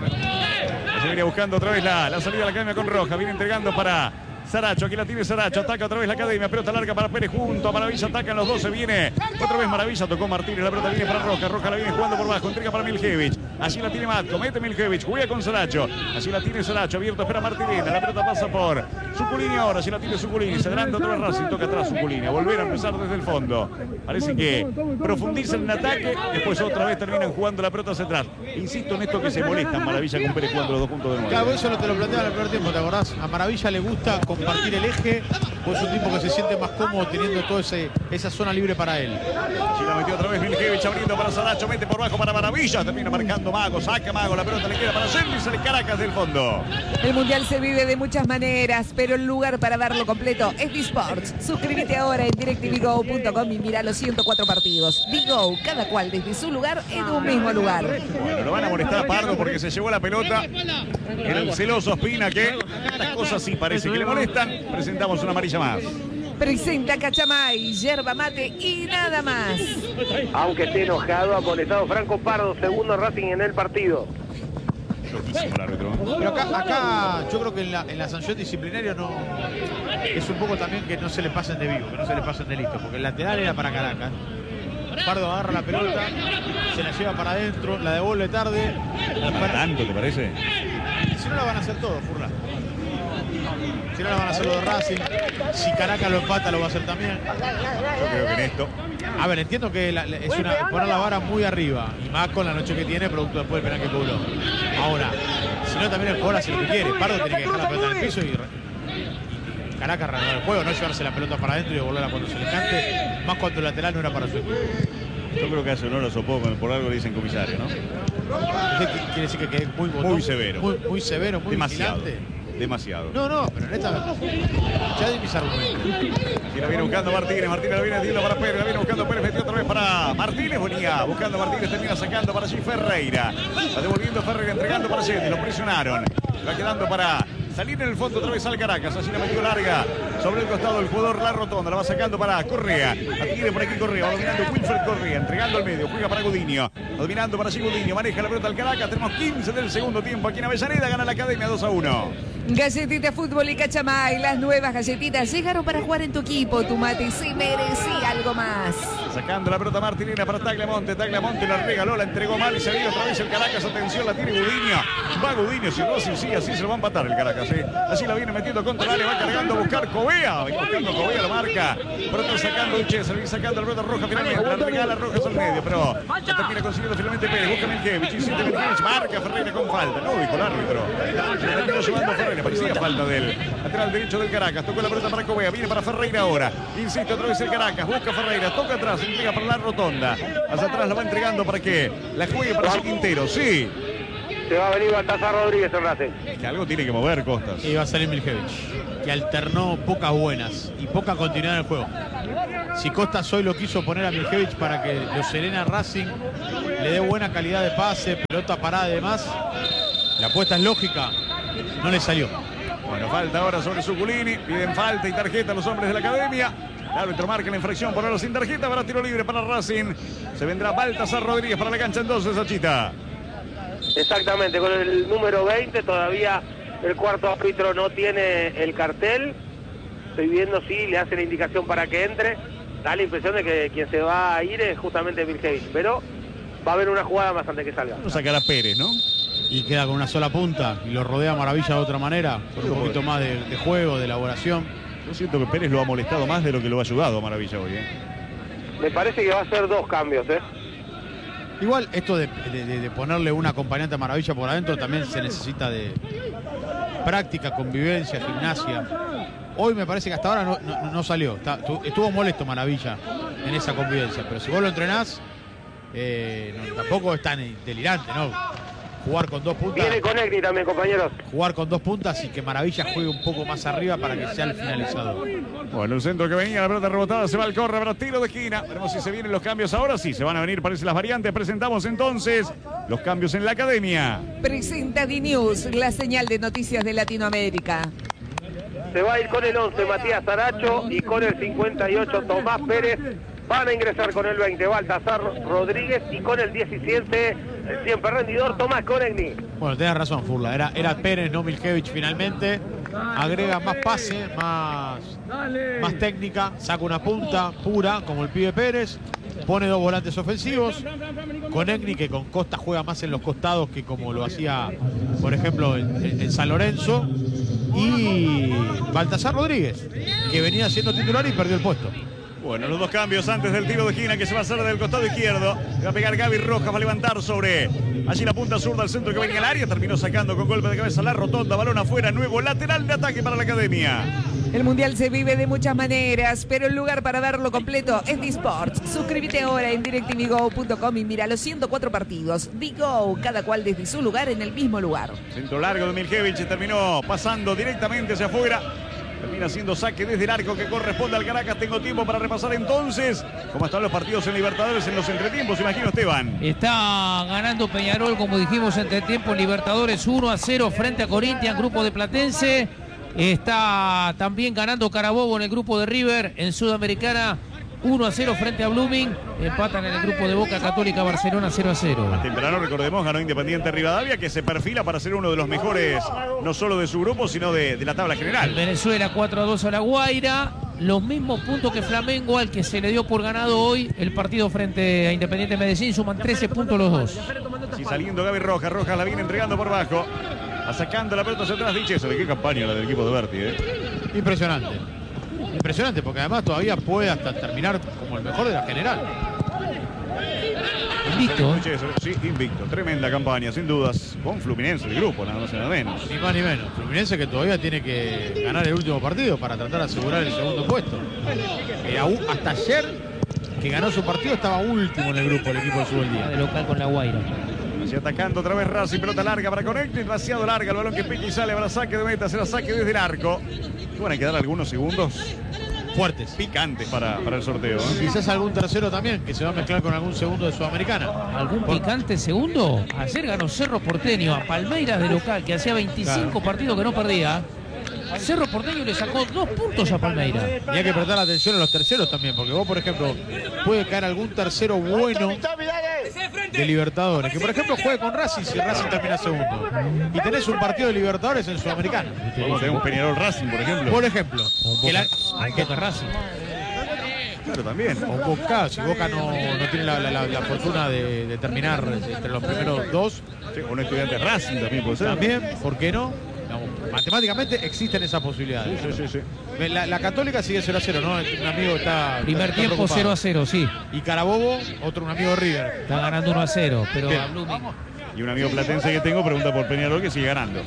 Se viene buscando otra vez la salida de la academia con Roja. Viene entregando para Saracho, aquí la tiene Saracho, ataca otra vez la academia, pelota larga para Pérez junto a Maravilla, atacan los dos, se viene otra vez Maravilla, tocó Martínez, la pelota viene para Roja, Roja la viene jugando por bajo, entrega para Miljevich, allí la tiene Matko, mete Miljevich, juega con Saracho, allí la tiene Saracho, abierto, espera Martínez, la pelota pasa por Suculini ahora, allí la tiene Suculini, se adelanta otra vez Racing, toca atrás Suculini, a volver a empezar desde el fondo, parece que profundizan en ataque, después otra vez terminan jugando la pelota hacia atrás, insisto en esto que se molestan Maravilla con Pérez jugando los dos puntos de nuevo. Claro, eso no te lo planteaba en el primer tiempo, ¿te acordás? A Maravilla le gusta compartir el eje, pues es un tipo que se siente más cómodo teniendo toda esa zona libre para él. Allí la metió otra vez Miljevich abriendo para Saracho, mete por bajo para Maravilla, termina marcando Mago, saca Mago, la pelota le queda para Sendis, el Caracas del fondo. El Mundial se vive de muchas maneras, pero el lugar para verlo completo es Disports. Suscríbete ahora en DirecTVGo.com y mira los 104 partidos. Digo, cada cual desde su lugar en un mismo lugar. Bueno, lo van a molestar a Pardo porque se llevó la pelota. El celoso Espina, que estas cosas sí parece que le molestan. Presentamos una amarilla más. Presenta Cachamay, yerba mate y nada más. Aunque esté enojado, amonestado Franco Pardo, segundo Racing en el partido. Loquísimo el árbitro. Pero acá yo creo que en la sanción disciplinaria no es un poco también que no se le pasen de vivo, que no se le pasen de listo, porque el lateral era para Caracas. Pardo agarra la pelota, se la lleva para adentro, la devuelve tarde. ¿Tanto te parece? Si no la van a hacer todos, Furla. Si no la van a hacer los de Racing. Si Caracas lo empata, lo va a hacer también. Yo creo que en esto. A ver, entiendo que es poner la vara muy arriba. Y más con la noche que tiene, producto después del penal que cobró. Ahora, si no, también el jugador hace lo que quiere. Pardo tiene que dejar la pelota en el piso y Caracas reanudar el juego, no llevarse la pelota para adentro y devolverla cuando se le cante. Más cuando el lateral no era para su equipo. Yo creo que hace honor a Sopó, por algo le dicen comisario, ¿no? Quiere decir que es muy severo. Muy severo, muy demasiado. vigilante. Demasiado. No, pero en esta. Ya de mis argumentos. Y la viene buscando Martínez la viene haciendo para Pérez, la viene buscando Pérez, metió otra vez para Martínez, venía buscando Martínez, termina sacando para allí Ferreira. Va devolviendo Ferreira, entregando para Sendis, lo presionaron. Va quedando para salir en el fondo otra vez al Caracas, así la metió larga sobre el costado del jugador La Rotonda, la va sacando para Correa, la tiene por aquí Correa, va dominando Wilfred Correa, entregando al medio, juega para Gudiño, dominando para allí Gudiño, maneja la pelota al Caracas, tenemos 15 del segundo tiempo aquí en Avellaneda, gana la Academia 2-1. Galletita Fútbol y Cachamay, las nuevas galletitas llegaron para jugar en tu equipo, tu mate se merecía algo más. Sacando la pelota Martinena para Tagliamonte. Tagliamonte la regaló, la entregó mal y se viene otra vez el Caracas. Atención, la tiene Gudiño. Va Gudiño, si Racing sigue así se lo va a empatar el Caracas. Así la viene metiendo contra el área, va cargando a buscar Covea. Va buscando Covea, la marca. Pero está sacando un César, viene sacando la pelota Roja finalmente. La regala Rojas al medio, pero la termina consiguiendo finalmente Pérez. Busca Milkevich, insiste Milkevich, marca Ferreira con falta. No, dijo el árbitro. Se la terminó llevando Ferreira, parecía falta del lateral derecho del Caracas. Tocó la pelota para Covea, viene para Ferreira ahora. Insiste otra vez el Caracas, busca Ferreira, toca atrás, entrega para la rotonda. Hacia atrás la va entregando para que la juegue para su Quintero, sí. Se va a venir Baltasar Rodríguez en Racing. Que algo tiene que mover Costas. Y va a salir Milkevich, que alternó pocas buenas y poca continuidad en el juego. Si Costas hoy lo quiso poner a Milkevich para que lo serena Racing, le dé buena calidad de pase, pelota parada y demás, la apuesta es lógica, no le salió. Bueno, falta ahora sobre Zuculini, piden falta y tarjeta a los hombres de la academia. El árbitro marca la infracción, ponerlo sin tarjeta, para tiro libre para Racing. Se vendrá Baltasar Rodríguez para la cancha entonces, Achita. Exactamente, con el número 20 todavía el cuarto árbitro no tiene el cartel. Estoy viendo si le hace la indicación para que entre. Da la impresión de que quien se va a ir es justamente Milkevich, pero va a haber una jugada más antes que salga. No sacará Pérez, ¿no? Y queda con una sola punta y lo rodea Maravilla de otra manera, con un poquito más de juego, de elaboración. Yo siento que Pérez lo ha molestado más de lo que lo ha ayudado a Maravilla hoy, Me parece que va a ser dos cambios, Igual esto de ponerle un acompañante a Maravilla por adentro también se necesita de práctica, convivencia, gimnasia. Hoy me parece que hasta ahora no salió. Estuvo molesto Maravilla en esa convivencia, pero si vos lo entrenás, tampoco es tan delirante, ¿no? Jugar con dos puntas. Viene con Egni también, compañeros. Jugar con dos puntas y que Maravilla juegue un poco más arriba para que sea el finalizador. Bueno, el centro que venía, la pelota rebotada, se va al córner para tiro de esquina. Veremos si se vienen los cambios ahora. Sí, se van a venir, parece, las variantes. Presentamos entonces los cambios en la academia. Presenta D-News, la señal de noticias de Latinoamérica. Se va a ir con el 11 Matías Aracho y con el 58 Tomás Pérez. Van a ingresar con el 20 Baltasar Rodríguez y con el 17 el siempre rendidor Tomás Conegni. Bueno, tenés razón, Furla. Era Pérez, no Milkevich finalmente. Agrega más pase, más técnica. Saca una punta pura como el pibe Pérez. Pone dos volantes ofensivos. Conegni, que con Costa juega más en los costados que como lo hacía, por ejemplo, en San Lorenzo. Y Baltasar Rodríguez, que venía siendo titular y perdió el puesto. Bueno, los dos cambios antes del tiro de esquina que se va a hacer del costado izquierdo. Va a pegar Gaby Rojas, va a levantar sobre allí la punta zurda al centro que venía al área. Terminó sacando con golpe de cabeza la rotonda, balón afuera, nuevo lateral de ataque para la academia. El Mundial se vive de muchas maneras, pero el lugar para verlo completo es D-Sports. Suscríbete ahora en DirecTVGo.com y mira los 104 partidos. D-Go, cada cual desde su lugar en el mismo lugar. Centro largo de Milkevich, terminó pasando directamente hacia afuera. Termina haciendo saque desde el arco que corresponde al Caracas. Tengo tiempo para repasar entonces cómo están los partidos en Libertadores en los entretiempos, imagino, Esteban. Está ganando Peñarol, como dijimos, entretiempo en Libertadores 1-0 frente a Corinthians, grupo de Platense. Está también ganando Carabobo en el grupo de River en Sudamericana 1-0 frente a Blooming. Empatan en el grupo de Boca Católica Barcelona 0-0. Más temprano, recordemos, ganó Independiente Rivadavia, que se perfila para ser uno de los mejores, no solo de su grupo, sino de la tabla general. En Venezuela 4-2 a La Guaira. Los mismos puntos que Flamengo, al que se le dio por ganado hoy el partido frente a Independiente Medellín. Suman 13 puntos los dos. Sí, saliendo Gaby Rojas. Rojas la viene entregando por bajo. Sacando la pelota hacia atrás. Dicho, ¿de qué campaña la del equipo de Berti? Impresionante. Impresionante, porque además todavía puede hasta terminar como el mejor de la general. Invicto. Sí, invicto. Tremenda campaña, sin dudas. Con Fluminense, el grupo, nada más y nada menos. Ni más ni menos. Fluminense que todavía tiene que ganar el último partido para tratar de asegurar el segundo puesto. Hasta ayer, que ganó su partido, estaba último en el grupo el equipo del Subeldía. De local con La Guaira. Así atacando otra vez Racing, pelota larga para Conecte, demasiado larga el balón que pica y sale para saque de meta, será saque desde el arco. Y van a quedar algunos segundos fuertes, picantes para el sorteo. Quizás algún tercero también, que se va a mezclar con algún segundo de Sudamericana. ¿Algún picante segundo? Ayer ganó Cerro Porteño a Palmeiras de local, que hacía 25 partidos que no perdía. Cerro Porteño le sacó 2 puntos a Palmeiras. Y hay que prestar atención a los terceros también, porque vos, por ejemplo, puede caer algún tercero bueno de Libertadores, que por ejemplo juegue con Racing si Racing termina segundo. Y tenés un partido de Libertadores en Sudamericana. Vamos a tener un Peñarol Racing, por ejemplo. Por ejemplo. Que Racing. Claro, también. O Boca, si Boca no tiene la fortuna de terminar entre los primeros dos. Sí, un estudiante Racing también puede ser. También, ¿por qué no? Matemáticamente existen esas posibilidades. Sí. La Católica sigue 0-0, ¿no? Un amigo está. Primer está tiempo preocupado. 0-0, sí. Y Carabobo, otro un amigo de River. Está ganando 1-0, pero a Blooming. Y un amigo platense que tengo pregunta por Peñarol que sigue ganando.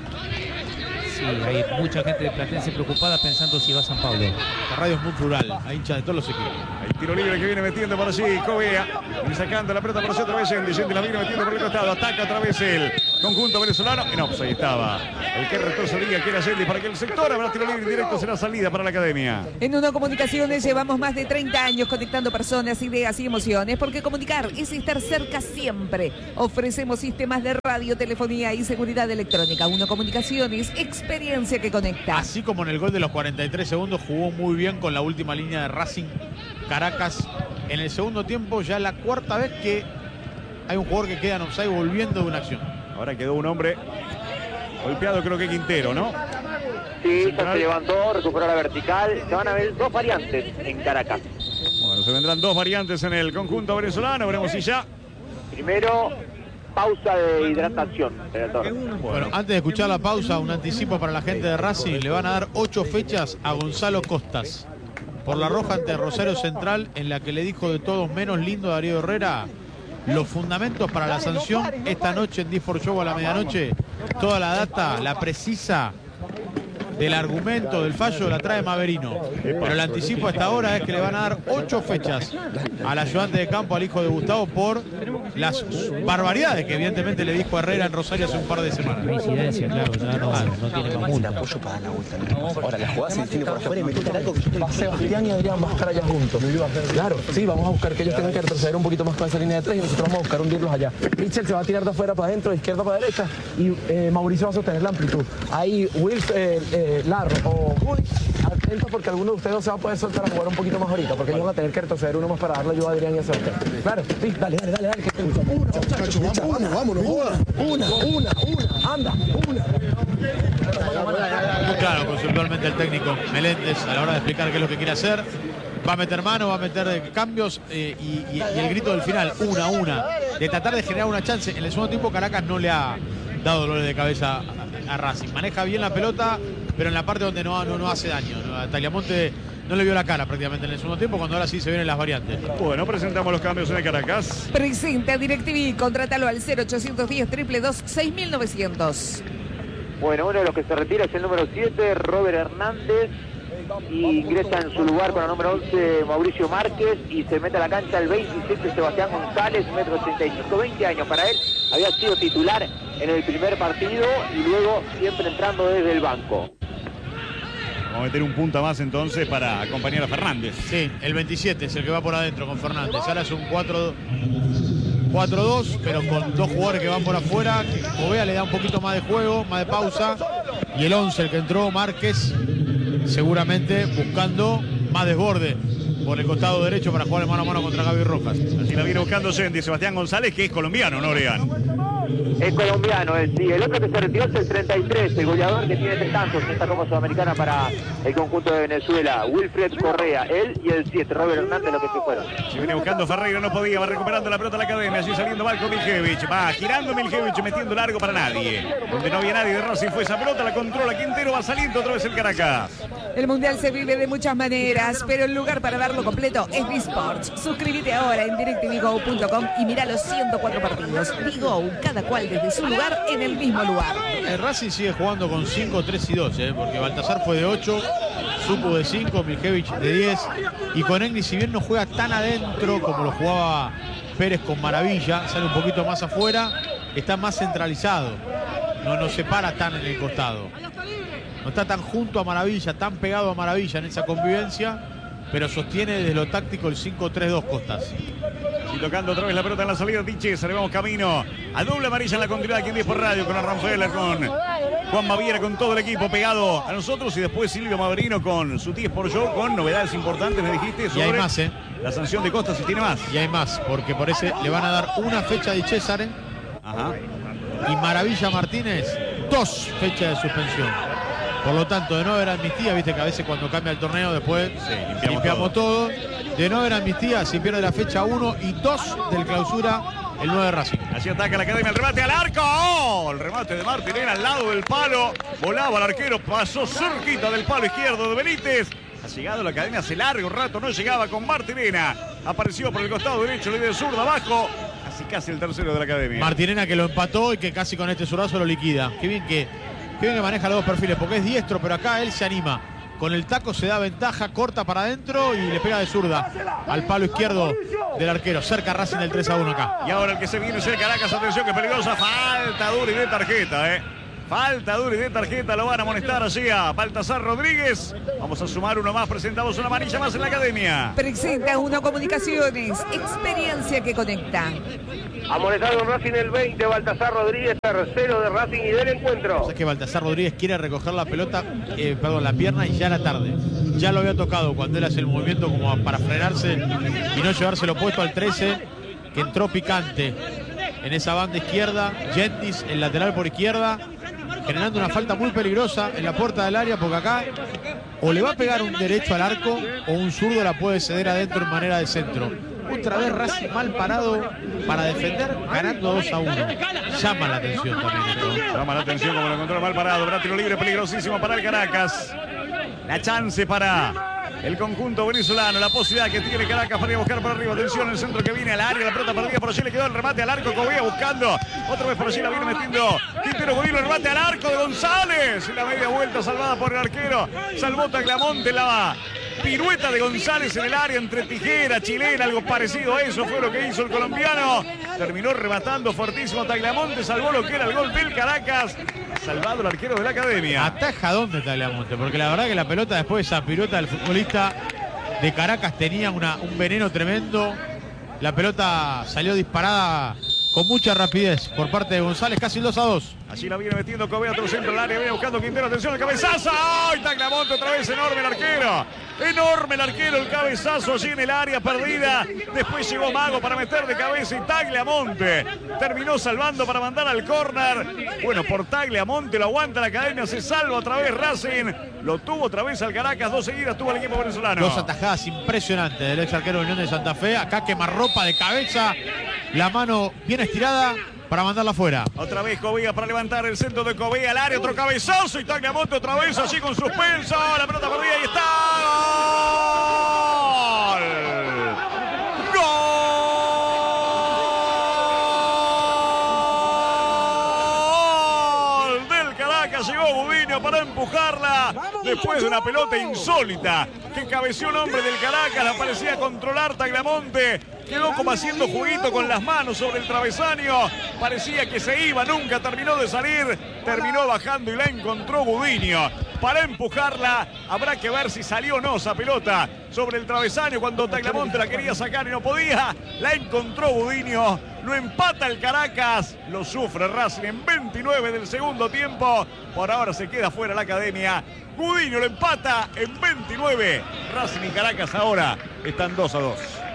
Sí, hay mucha gente de Platense preocupada pensando si va a San Pablo. La radio es muy plural, hay hinchas de todos los equipos. Hay tiro libre que viene metiendo por allí Covea. Y sacando la pelota por allí otra vez Yendi. Yendi la viene metiendo por el costado. Ataca otra vez el conjunto venezolano. En offside estaba el que retrocedía, que era Yendi para aquel sector. Habrá tiro libre directo, será salida para la academia. En Uno Comunicaciones llevamos más de 30 años conectando personas, ideas y emociones, porque comunicar es estar cerca siempre. Ofrecemos sistemas de radio, telefonía y seguridad electrónica. Uno Comunicaciones, experiencia que conecta. Así como en el gol de los 43 segundos, jugó muy bien con la última línea de Racing Caracas. En el segundo tiempo, ya la cuarta vez que hay un jugador que queda en offside volviendo de una acción. Ahora quedó un hombre golpeado, creo que Quintero, ¿no? Sí, ya se levantó, recuperó la vertical. Se van a ver dos variantes en Caracas. Bueno, se vendrán dos variantes en el conjunto venezolano. Veremos si ya. Primero, pausa de hidratación. Bueno, antes de escuchar la pausa, un anticipo para la gente de Racing. Le van a dar 8 fechas a Gonzalo Costas por la roja ante Rosario Central, en la que le dijo de todos menos lindo a Darío Herrera. Los fundamentos para la sanción esta noche en D4 Show a la medianoche. Toda la data, la precisa del argumento, del fallo, la trae Maverino. Pero el anticipo hasta ahora es que le van a dar 8 fechas al ayudante de campo, al hijo de Gustavo, por las barbaridades que evidentemente le dijo Herrera en Rosario hace un par de semanas. Coincidencia, claro, ya no tiene más multa. Apoyo para la vuelta. Ahora la jugada se tiene por afuera y metete el arco que yo te la Sebastián y Adrián van a estar allá juntos. Claro, sí, vamos a buscar que ellos tengan que retroceder un poquito más con esa línea de 3 y nosotros vamos a buscar hundirlos allá. Mitchell se va a tirar de afuera para adentro, de izquierda para derecha y Mauricio va a sostener la amplitud. Ahí Wilf, Larro o Juli, atentos porque alguno de ustedes no se va a poder soltar a jugar un poquito más ahorita, porque ellos van a tener que retroceder uno más para darle ayuda a Adrián y a Sebastián. Claro, sí, dale, que te gusta. Vámonos. Una, anda, una. Muy claro conceptualmente el técnico Meléndez a la hora de explicar qué es lo que quiere hacer. Va a meter mano, va a meter cambios y el grito del final, una, de tratar de generar una chance. En el segundo tiempo Caracas no le ha dado dolores de cabeza a Racing. Maneja bien la pelota, pero en la parte donde no hace daño. A Tagliamonte no le vio la cara prácticamente en el segundo tiempo, cuando ahora sí se vienen las variantes. Bueno, presentamos los cambios en el Caracas. Presenta DirecTV, contrátalo al 0810-222-6900. Bueno, uno de los que se retira es el número 7, Robert Hernández. Y ingresa en su lugar con el número 11, Mauricio Márquez. Y se mete a la cancha el 27, Sebastián González, 1,85 m, 20 años para él. Había sido titular en el primer partido y luego siempre entrando desde el banco. Vamos a meter un punta más entonces para acompañar a Fernández. Sí, el 27 es el que va por adentro con Fernández. Ahora es un 4-2, pero con dos jugadores que van por afuera. Covea le da un poquito más de juego, más de pausa. Y el 11, el que entró, Márquez, seguramente buscando más desborde por el costado derecho para jugar el mano a mano contra Gaby Rojas. Así la viene buscando Yendi, Sebastián González, que es colombiano, ¿no, Oregan? Es colombiano, sí. El otro que se retiró es el 33, el goleador que tiene 3 tantos en esta Copa Sudamericana para el conjunto de Venezuela. Wilfred Correa, él y el 7, Robert Hernández, lo que se fueron. Se viene buscando Ferreira, no podía, va recuperando la pelota a la academia, así saliendo Marco Miljevich. Va girando Miljevich, metiendo largo para nadie. Donde no había nadie de Racing fue esa pelota, la controla Quintero, va saliendo otra vez el Caracas. El Mundial se vive de muchas maneras, pero el lugar para verlo completo es D-Sports. Suscríbete ahora en DirecTVGo.com y mira los 104 partidos. Digo, cada cual desde su lugar en el mismo lugar. El Racing sigue jugando con 5, 3 y 2, porque Baltasar fue de 8, Supo de 5, Miljevich de 10. Y con Egni, si bien no juega tan adentro como lo jugaba Pérez con Maravilla, sale un poquito más afuera, está más centralizado. No se para tan en el costado. No está tan junto a Maravilla, tan pegado a Maravilla en esa convivencia, pero sostiene desde lo táctico el 5-3-2 Costas. Y tocando otra vez la pelota en la salida, Tiches, le vamos camino a doble amarilla en la continuidad aquí en 10 por radio, con Arranfeller, con Juan Maviera, con todo el equipo pegado a nosotros, y después Silvio Maverino con su 10 por show, con novedades importantes, me dijiste, sobre y hay más, la sanción de Costas, si tiene más. Y hay más, porque por ese le van a dar una fecha de César, y Maravilla Martínez 2 fechas de suspensión. Por lo tanto, de no haber amnistía, viste que a veces cuando cambia el torneo después limpiamos todo. De no haber amnistía, se pierde la fecha 1 y 2 del clausura el 9 de Racing. Así ataca la Academia, el remate al arco. ¡Oh! El remate de Martinena al lado del palo. Volaba el arquero, pasó cerquita del palo izquierdo de Benítez. Ha llegado la Academia hace largo rato, no llegaba con Martinena. Apareció por el costado derecho, le dio zurda abajo. Casi el tercero de la Academia. Martinena que lo empató y que casi con este zurdazo lo liquida. Qué bien que maneja los dos perfiles, porque es diestro, pero acá él se anima. Con el taco se da ventaja, corta para adentro y le pega de zurda al palo izquierdo del arquero. Cerca Racing del 3-1 acá. Y ahora el que se viene es el Caracas. Atención que peligrosa. Falta dura y de tarjeta, Falta dura y de tarjeta. Lo van a amonestar así a Baltasar Rodríguez. Vamos a sumar uno más. Presentamos una manilla más en la Academia. Presenta Uno Comunicaciones. Experiencia que conecta. Amonestado en Racing el 20, Baltasar Rodríguez, tercero de Racing y del encuentro. O sea que Baltasar Rodríguez quiere recoger la pelota, la pierna y ya era tarde. Ya lo había tocado cuando él hace el movimiento como para frenarse y no llevárselo puesto al 13, que entró picante en esa banda izquierda. Gentis, el lateral por izquierda, generando una falta muy peligrosa en la puerta del área, porque acá o le va a pegar un derecho al arco o un zurdo la puede ceder adentro en manera de centro. Otra vez Racing mal parado para defender, ganando 2-1. Llama la atención también esto. Llama la atención como lo encontró mal parado. Habrá tiro libre peligrosísimo para el Caracas. La chance para el conjunto venezolano. La posibilidad que tiene Caracas para ir a buscar por arriba. Atención, el centro que viene al área. La pelota perdida por allí. Le quedó el remate al arco. Cobía buscando. Otra vez por allí la viene metiendo Quintero Godino. El remate al arco de González. La media vuelta salvada por el arquero. Salvó Tagliamonte. La pirueta de González en el área entre tijera, chilena, algo parecido a eso fue lo que hizo el colombiano. Terminó rematando fuertísimo Tagliamonte, salvó lo que era el gol del Caracas. Salvado el arquero de la Academia. Ataja dónde Tagliamonte, porque la verdad que la pelota después de esa pirueta del futbolista de Caracas tenía un veneno tremendo. La pelota salió disparada con mucha rapidez por parte de González, casi el 2-2. Allí la viene metiendo Cobea, otro centro del área, viene buscando Quintero, atención, el cabezazo. ¡Ay, Tagliamonte otra vez! Enorme el arquero. Enorme el arquero, el cabezazo allí en el área perdida. Después llegó Mago para meter de cabeza y Tagliamonte terminó salvando para mandar al córner. Bueno, por Tagliamonte lo aguanta la Academia, se salva otra vez Racing. Lo tuvo otra vez al Caracas, 2 seguidas tuvo el equipo venezolano. 2 atajadas impresionantes del ex arquero de Unión de Santa Fe. Acá quemarropa de cabeza, la mano bien estirada para mandarla afuera. Otra vez Cobea para levantar el centro de Cobea al área, otro cabezazo y Tagliamonte otra vez allí con suspenso. La pelota perdida y está. ¡Gol! ¡Gol! Del Caracas, llegó Gudiño para empujarla después de una pelota insólita que cabeció un hombre del Caracas, la parecía controlar Tagliamonte. Quedó como haciendo juguito con las manos sobre el travesaño. Parecía que se iba, nunca terminó de salir. Terminó bajando y la encontró Gudiño para empujarla. Habrá que ver si salió o no esa pelota sobre el travesaño cuando Tagliamonte la quería sacar y no podía. La encontró Gudiño. Lo empata el Caracas. Lo sufre Racing en 29 del segundo tiempo. Por ahora se queda fuera la Academia. Gudiño lo empata en 29. Racing y Caracas ahora están 2-2.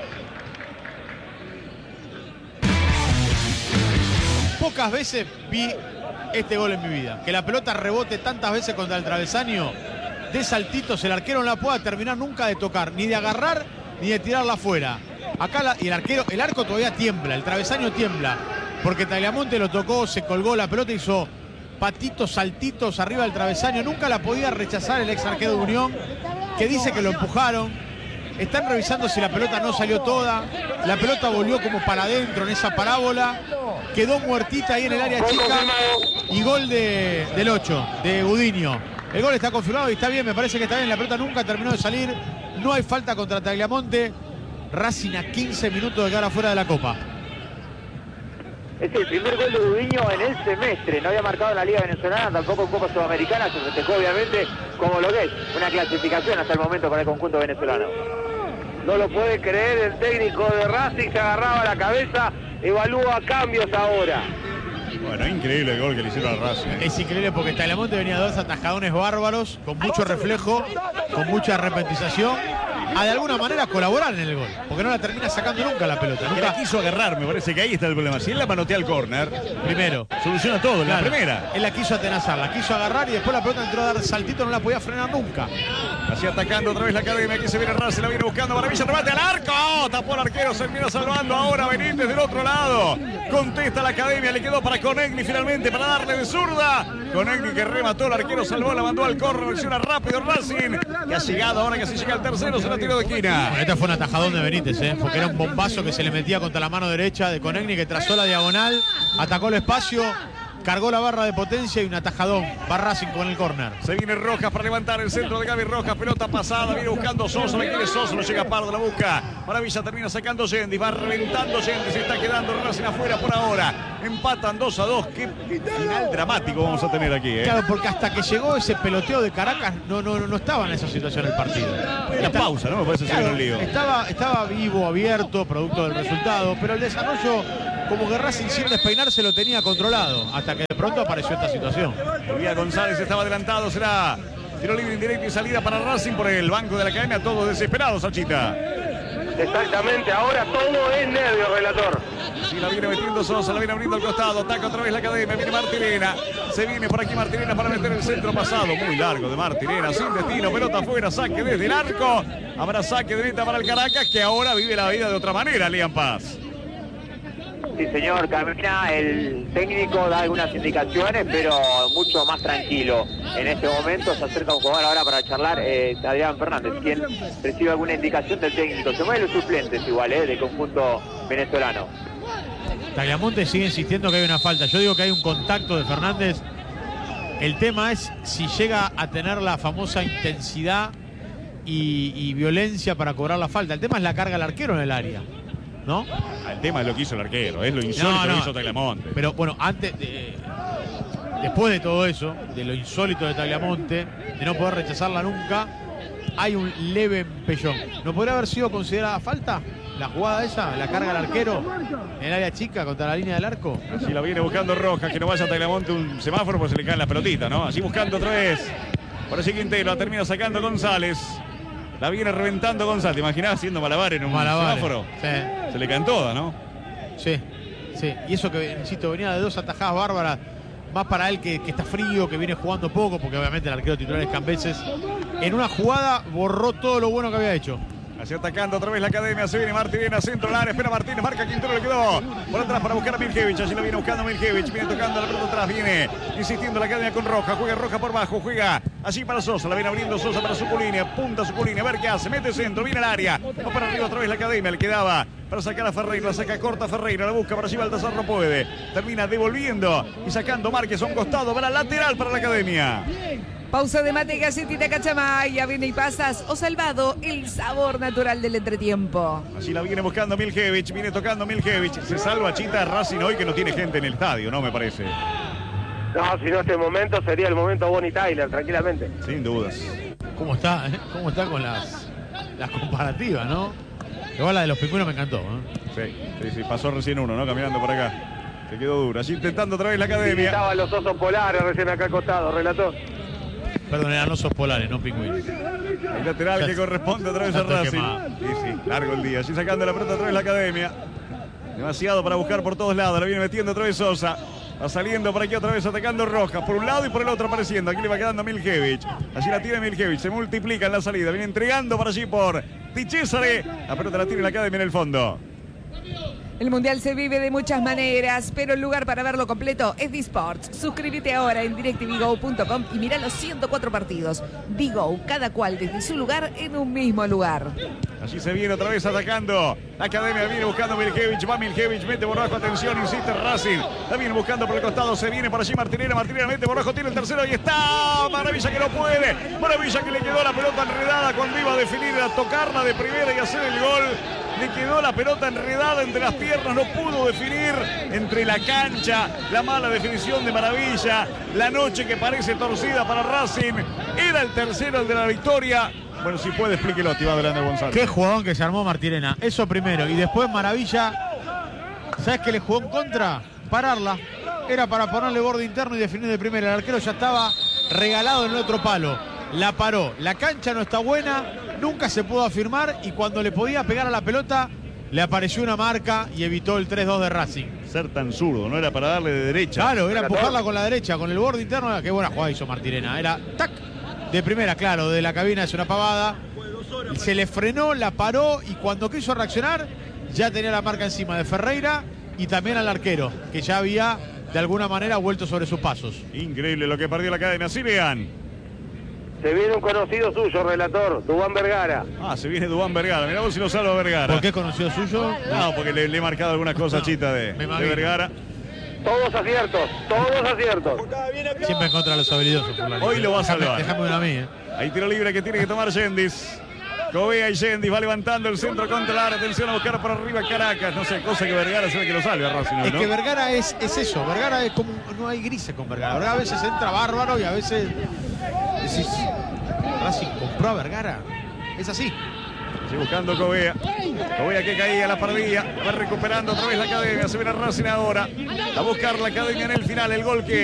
Pocas veces vi este gol en mi vida. Que la pelota rebote tantas veces contra el travesaño, de saltitos, el arquero no la pueda terminar nunca de tocar, ni de agarrar, ni de tirarla afuera. Acá y el arco todavía tiembla, el travesaño tiembla, porque Tagliamonte lo tocó, se colgó la pelota, hizo patitos, saltitos arriba del travesaño. Nunca la podía rechazar el ex arquero de Unión, que dice que lo empujaron. Están revisando si la pelota no salió toda. La pelota volvió como para adentro en esa parábola. Quedó muertita ahí en el área chica. Y gol del 8, de Gudiño. El gol está confirmado y está bien, me parece que está bien. La pelota nunca terminó de salir. No hay falta contra Tagliamonte. Racing a 15 minutos de quedar afuera de la Copa. Es el primer gol de Gudiño en el semestre. No había marcado en la Liga Venezolana, tampoco en Copa Sudamericana. Se festejó obviamente como lo que es una clasificación hasta el momento para el conjunto venezolano. No lo puede creer el técnico de Racing, se agarraba la cabeza, evalúa cambios ahora. Bueno, increíble el gol que le hicieron al Racing. Es increíble porque Tagliamonte venía de 2 atajadones bárbaros, con mucho reflejo, con mucha arrepentización. a de alguna manera colaborar en el gol, porque no la termina sacando nunca la pelota. Nunca la quiso agarrar, me parece que ahí está el problema. Si él la manotea al córner, primero soluciona todo, claro, la primera. Él la quiso atenazar, la quiso agarrar y después la pelota entró a dar saltito, no la podía frenar nunca. Así atacando otra vez la academia, aquí se viene Racing, la viene buscando, Maravilla, remate al arco, tapó el arquero, se termina salvando ahora Benítez del otro lado. Contesta la academia, le quedó para Conegni finalmente para darle de zurda. Conegni que remató, el arquero salvó, la mandó al córner, reacciona rápido Racing, que ha llegado ahora que se llega al tercero, se la tiró de esquina. Bueno, este fue un atajadón de Benítez, porque era un bombazo que se le metía contra la mano derecha de Conegni, que trazó la diagonal, atacó el espacio, cargó la barra de potencia y un atajadón. Va Racing con el córner. Se viene Rojas para levantar el centro de Gaby Rojas. Pelota pasada, viene buscando Sosa. La quiere Sosa, no llega Pardo, la busca. Maravilla termina sacando Yendi. Va reventando Yendi. Se está quedando Racing afuera por ahora. Empatan 2-2. Qué final dramático vamos a tener aquí. Claro, porque hasta que llegó ese peloteo de Caracas no estaba en esa situación el partido. La pausa, ¿no? Me parece claro, un lío. Estaba vivo, abierto, producto del resultado. Pero el desarrollo, como que Racing sin despeinarse lo tenía controlado. Hasta que de pronto apareció esta situación. Elías González estaba adelantado, será tiro libre indirecto y salida para Racing por el banco de la academia, todos desesperados, Achita. Exactamente, ahora todo es nervio, relator. Sí, la viene metiendo Sosa, la viene abriendo al costado, ataca otra vez la academia, viene Martirena, se viene por aquí Martirena para meter el centro pasado, muy largo de Martirena, sin destino, pelota afuera, saque desde el arco, habrá saque de meta para el Caracas, que ahora vive la vida de otra manera, Lian Paz. Sí, señor, camina, el técnico da algunas indicaciones, pero mucho más tranquilo. En este momento se acerca un jugador ahora para charlar, Adrián Fernández, quien recibe alguna indicación del técnico. Se mueven los suplentes igual, del conjunto venezolano. Tagliamonte sigue insistiendo que hay una falta. Yo digo que hay un contacto de Fernández. El tema es si llega a tener la famosa intensidad y violencia para cobrar la falta. El tema es la carga del arquero en el área, ¿no? El tema es lo que hizo el arquero, es lo insólito que hizo Tagliamonte. Pero bueno, después de todo eso, de lo insólito de Tagliamonte, de no poder rechazarla nunca, hay un leve empellón. ¿No podría haber sido considerada falta la jugada esa, la carga del arquero en el área chica contra la línea del arco? Así la viene buscando Rojas, que no vaya a Tagliamonte un semáforo porque se le caen las pelotitas, ¿no? Así buscando otra vez. Por allí Quintero, la termina sacando González. La viene reventando González. ¿Te imaginás haciendo malabar en un semáforo? Sí. Se le caen todas, ¿no? Sí, sí. Y eso que, insisto, venía de dos atajadas bárbaras. Más para él que está frío, que viene jugando poco, porque obviamente el arquero titular es Cambeses. En una jugada borró todo lo bueno que había hecho. Así atacando otra vez la academia, se viene Martínez, centro al área, espera Martínez, marca Quintero, le quedó por atrás para buscar a Miljevich, allí la viene buscando Miljevich, viene tocando la pelota atrás, viene insistiendo la academia con Roja, juega Roja por bajo, juega allí para Sosa, la viene abriendo Sosa para Suculini, apunta Suculini, a ver qué hace, mete centro, viene al área, va para arriba otra vez la academia, le quedaba para sacar a Ferreira, la saca corta Ferreira, la busca para allí Baltasar, no puede, termina devolviendo y sacando Márquez a un costado para lateral para la academia. Pausa de mate, galletita Cachamay, avena y pasas o salvado, el sabor natural del entretiempo. Así la viene buscando Miljevich, viene tocando Miljevich. Se salva Chita Racing hoy que no tiene gente en el estadio, ¿no? Me parece. No, si no este momento sería el momento Bonnie Tyler, tranquilamente. Sin dudas. ¿Cómo está? ¿Cómo está con las comparativas, no? Igual la de los pingüinos me encantó, Sí, pasó recién uno, ¿no? Caminando por acá. Se quedó duro. Allí intentando otra vez la academia. Estaban los osos polares recién acá acostados, relator. Perdón, eran osos polares, no pingüinos. El lateral que corresponde otra vez a Racing. Sí, largo el día. Allí sacando la pelota otra vez la academia. Demasiado para buscar por todos lados. La viene metiendo otra vez Sosa. Va saliendo por aquí otra vez atacando Rojas. Por un lado y por el otro apareciendo. Aquí le va quedando Miljevich. Allí la tiene Miljevich. Se multiplica en la salida. Viene entregando para allí por Di Cesare. La pelota la tiene la academia en el fondo. El Mundial se vive de muchas maneras, pero el lugar para verlo completo es D-Sports. Suscríbete ahora en DirecTVGo.com y mira los 104 partidos. D-Go, cada cual desde su lugar en un mismo lugar. Allí se viene otra vez atacando. La academia viene buscando Miljevich. Va Miljevich, mete por abajo, atención, insiste Racing. La viene buscando por el costado, se viene por allí Martinera. Martinera mete por abajo, tiene el tercero y está. Maravilla que no puede. Maravilla que le quedó la pelota enredada cuando iba a definir, a tocarla de primera y hacer el gol. Le quedó la pelota enredada entre las piernas, no pudo definir entre la cancha, la mala definición de Maravilla, la noche que parece torcida para Racing. Era el tercero, el de la victoria. Bueno, si puede, explíquelo, Tibado Grande González. Qué jugadón que se armó Martirena. Eso primero. Y después Maravilla, ¿sabes qué le jugó en contra? Pararla. Era para ponerle borde interno y definir de primera. El arquero ya estaba regalado en el otro palo. La paró. La cancha no está buena. nunca se pudo afirmar y cuando le podía pegar a la pelota le apareció una marca y evitó el 3-2 de Racing. Ser tan zurdo, no era para darle de derecha. Claro, era empujarla con la derecha, con el borde interno. Qué buena jugada hizo Martirena. Era tac, de primera, claro, de la cabina es una pavada. Se le frenó, la paró y cuando quiso reaccionar ya tenía la marca encima de Ferreira y también al arquero, que ya había de alguna manera vuelto sobre sus pasos. Increíble lo que perdió la Academia. Sí, vean. Se viene un conocido suyo, relator, Dubán Vergara. Ah, se viene Dubán Vergara. Mirá vos si lo salva Vergara. ¿Por qué conocido suyo? No, porque le he marcado algunas cosas chita de Vergara. Todos aciertos, todos aciertos. Siempre en contra de los habilidosos. Hoy lo va a salvar. Déjame una a mí, Hay tiro libre que tiene que tomar Yendis. Covea y Yendis va levantando el centro contra el área. Atención a buscar por arriba Caracas. No sé, cosa que Vergara se ve que lo salve a Racing, ¿no? Es que Vergara es eso. Vergara es como. No hay grises con Vergara. Vergara a veces entra bárbaro y a veces. Decís, Racing compró a Vergara. Es así. Sigue buscando Covea. Covea que caía, la perdía. Va recuperando otra vez la Academia. Se viene Racing ahora. A buscar la Academia en el final. El gol que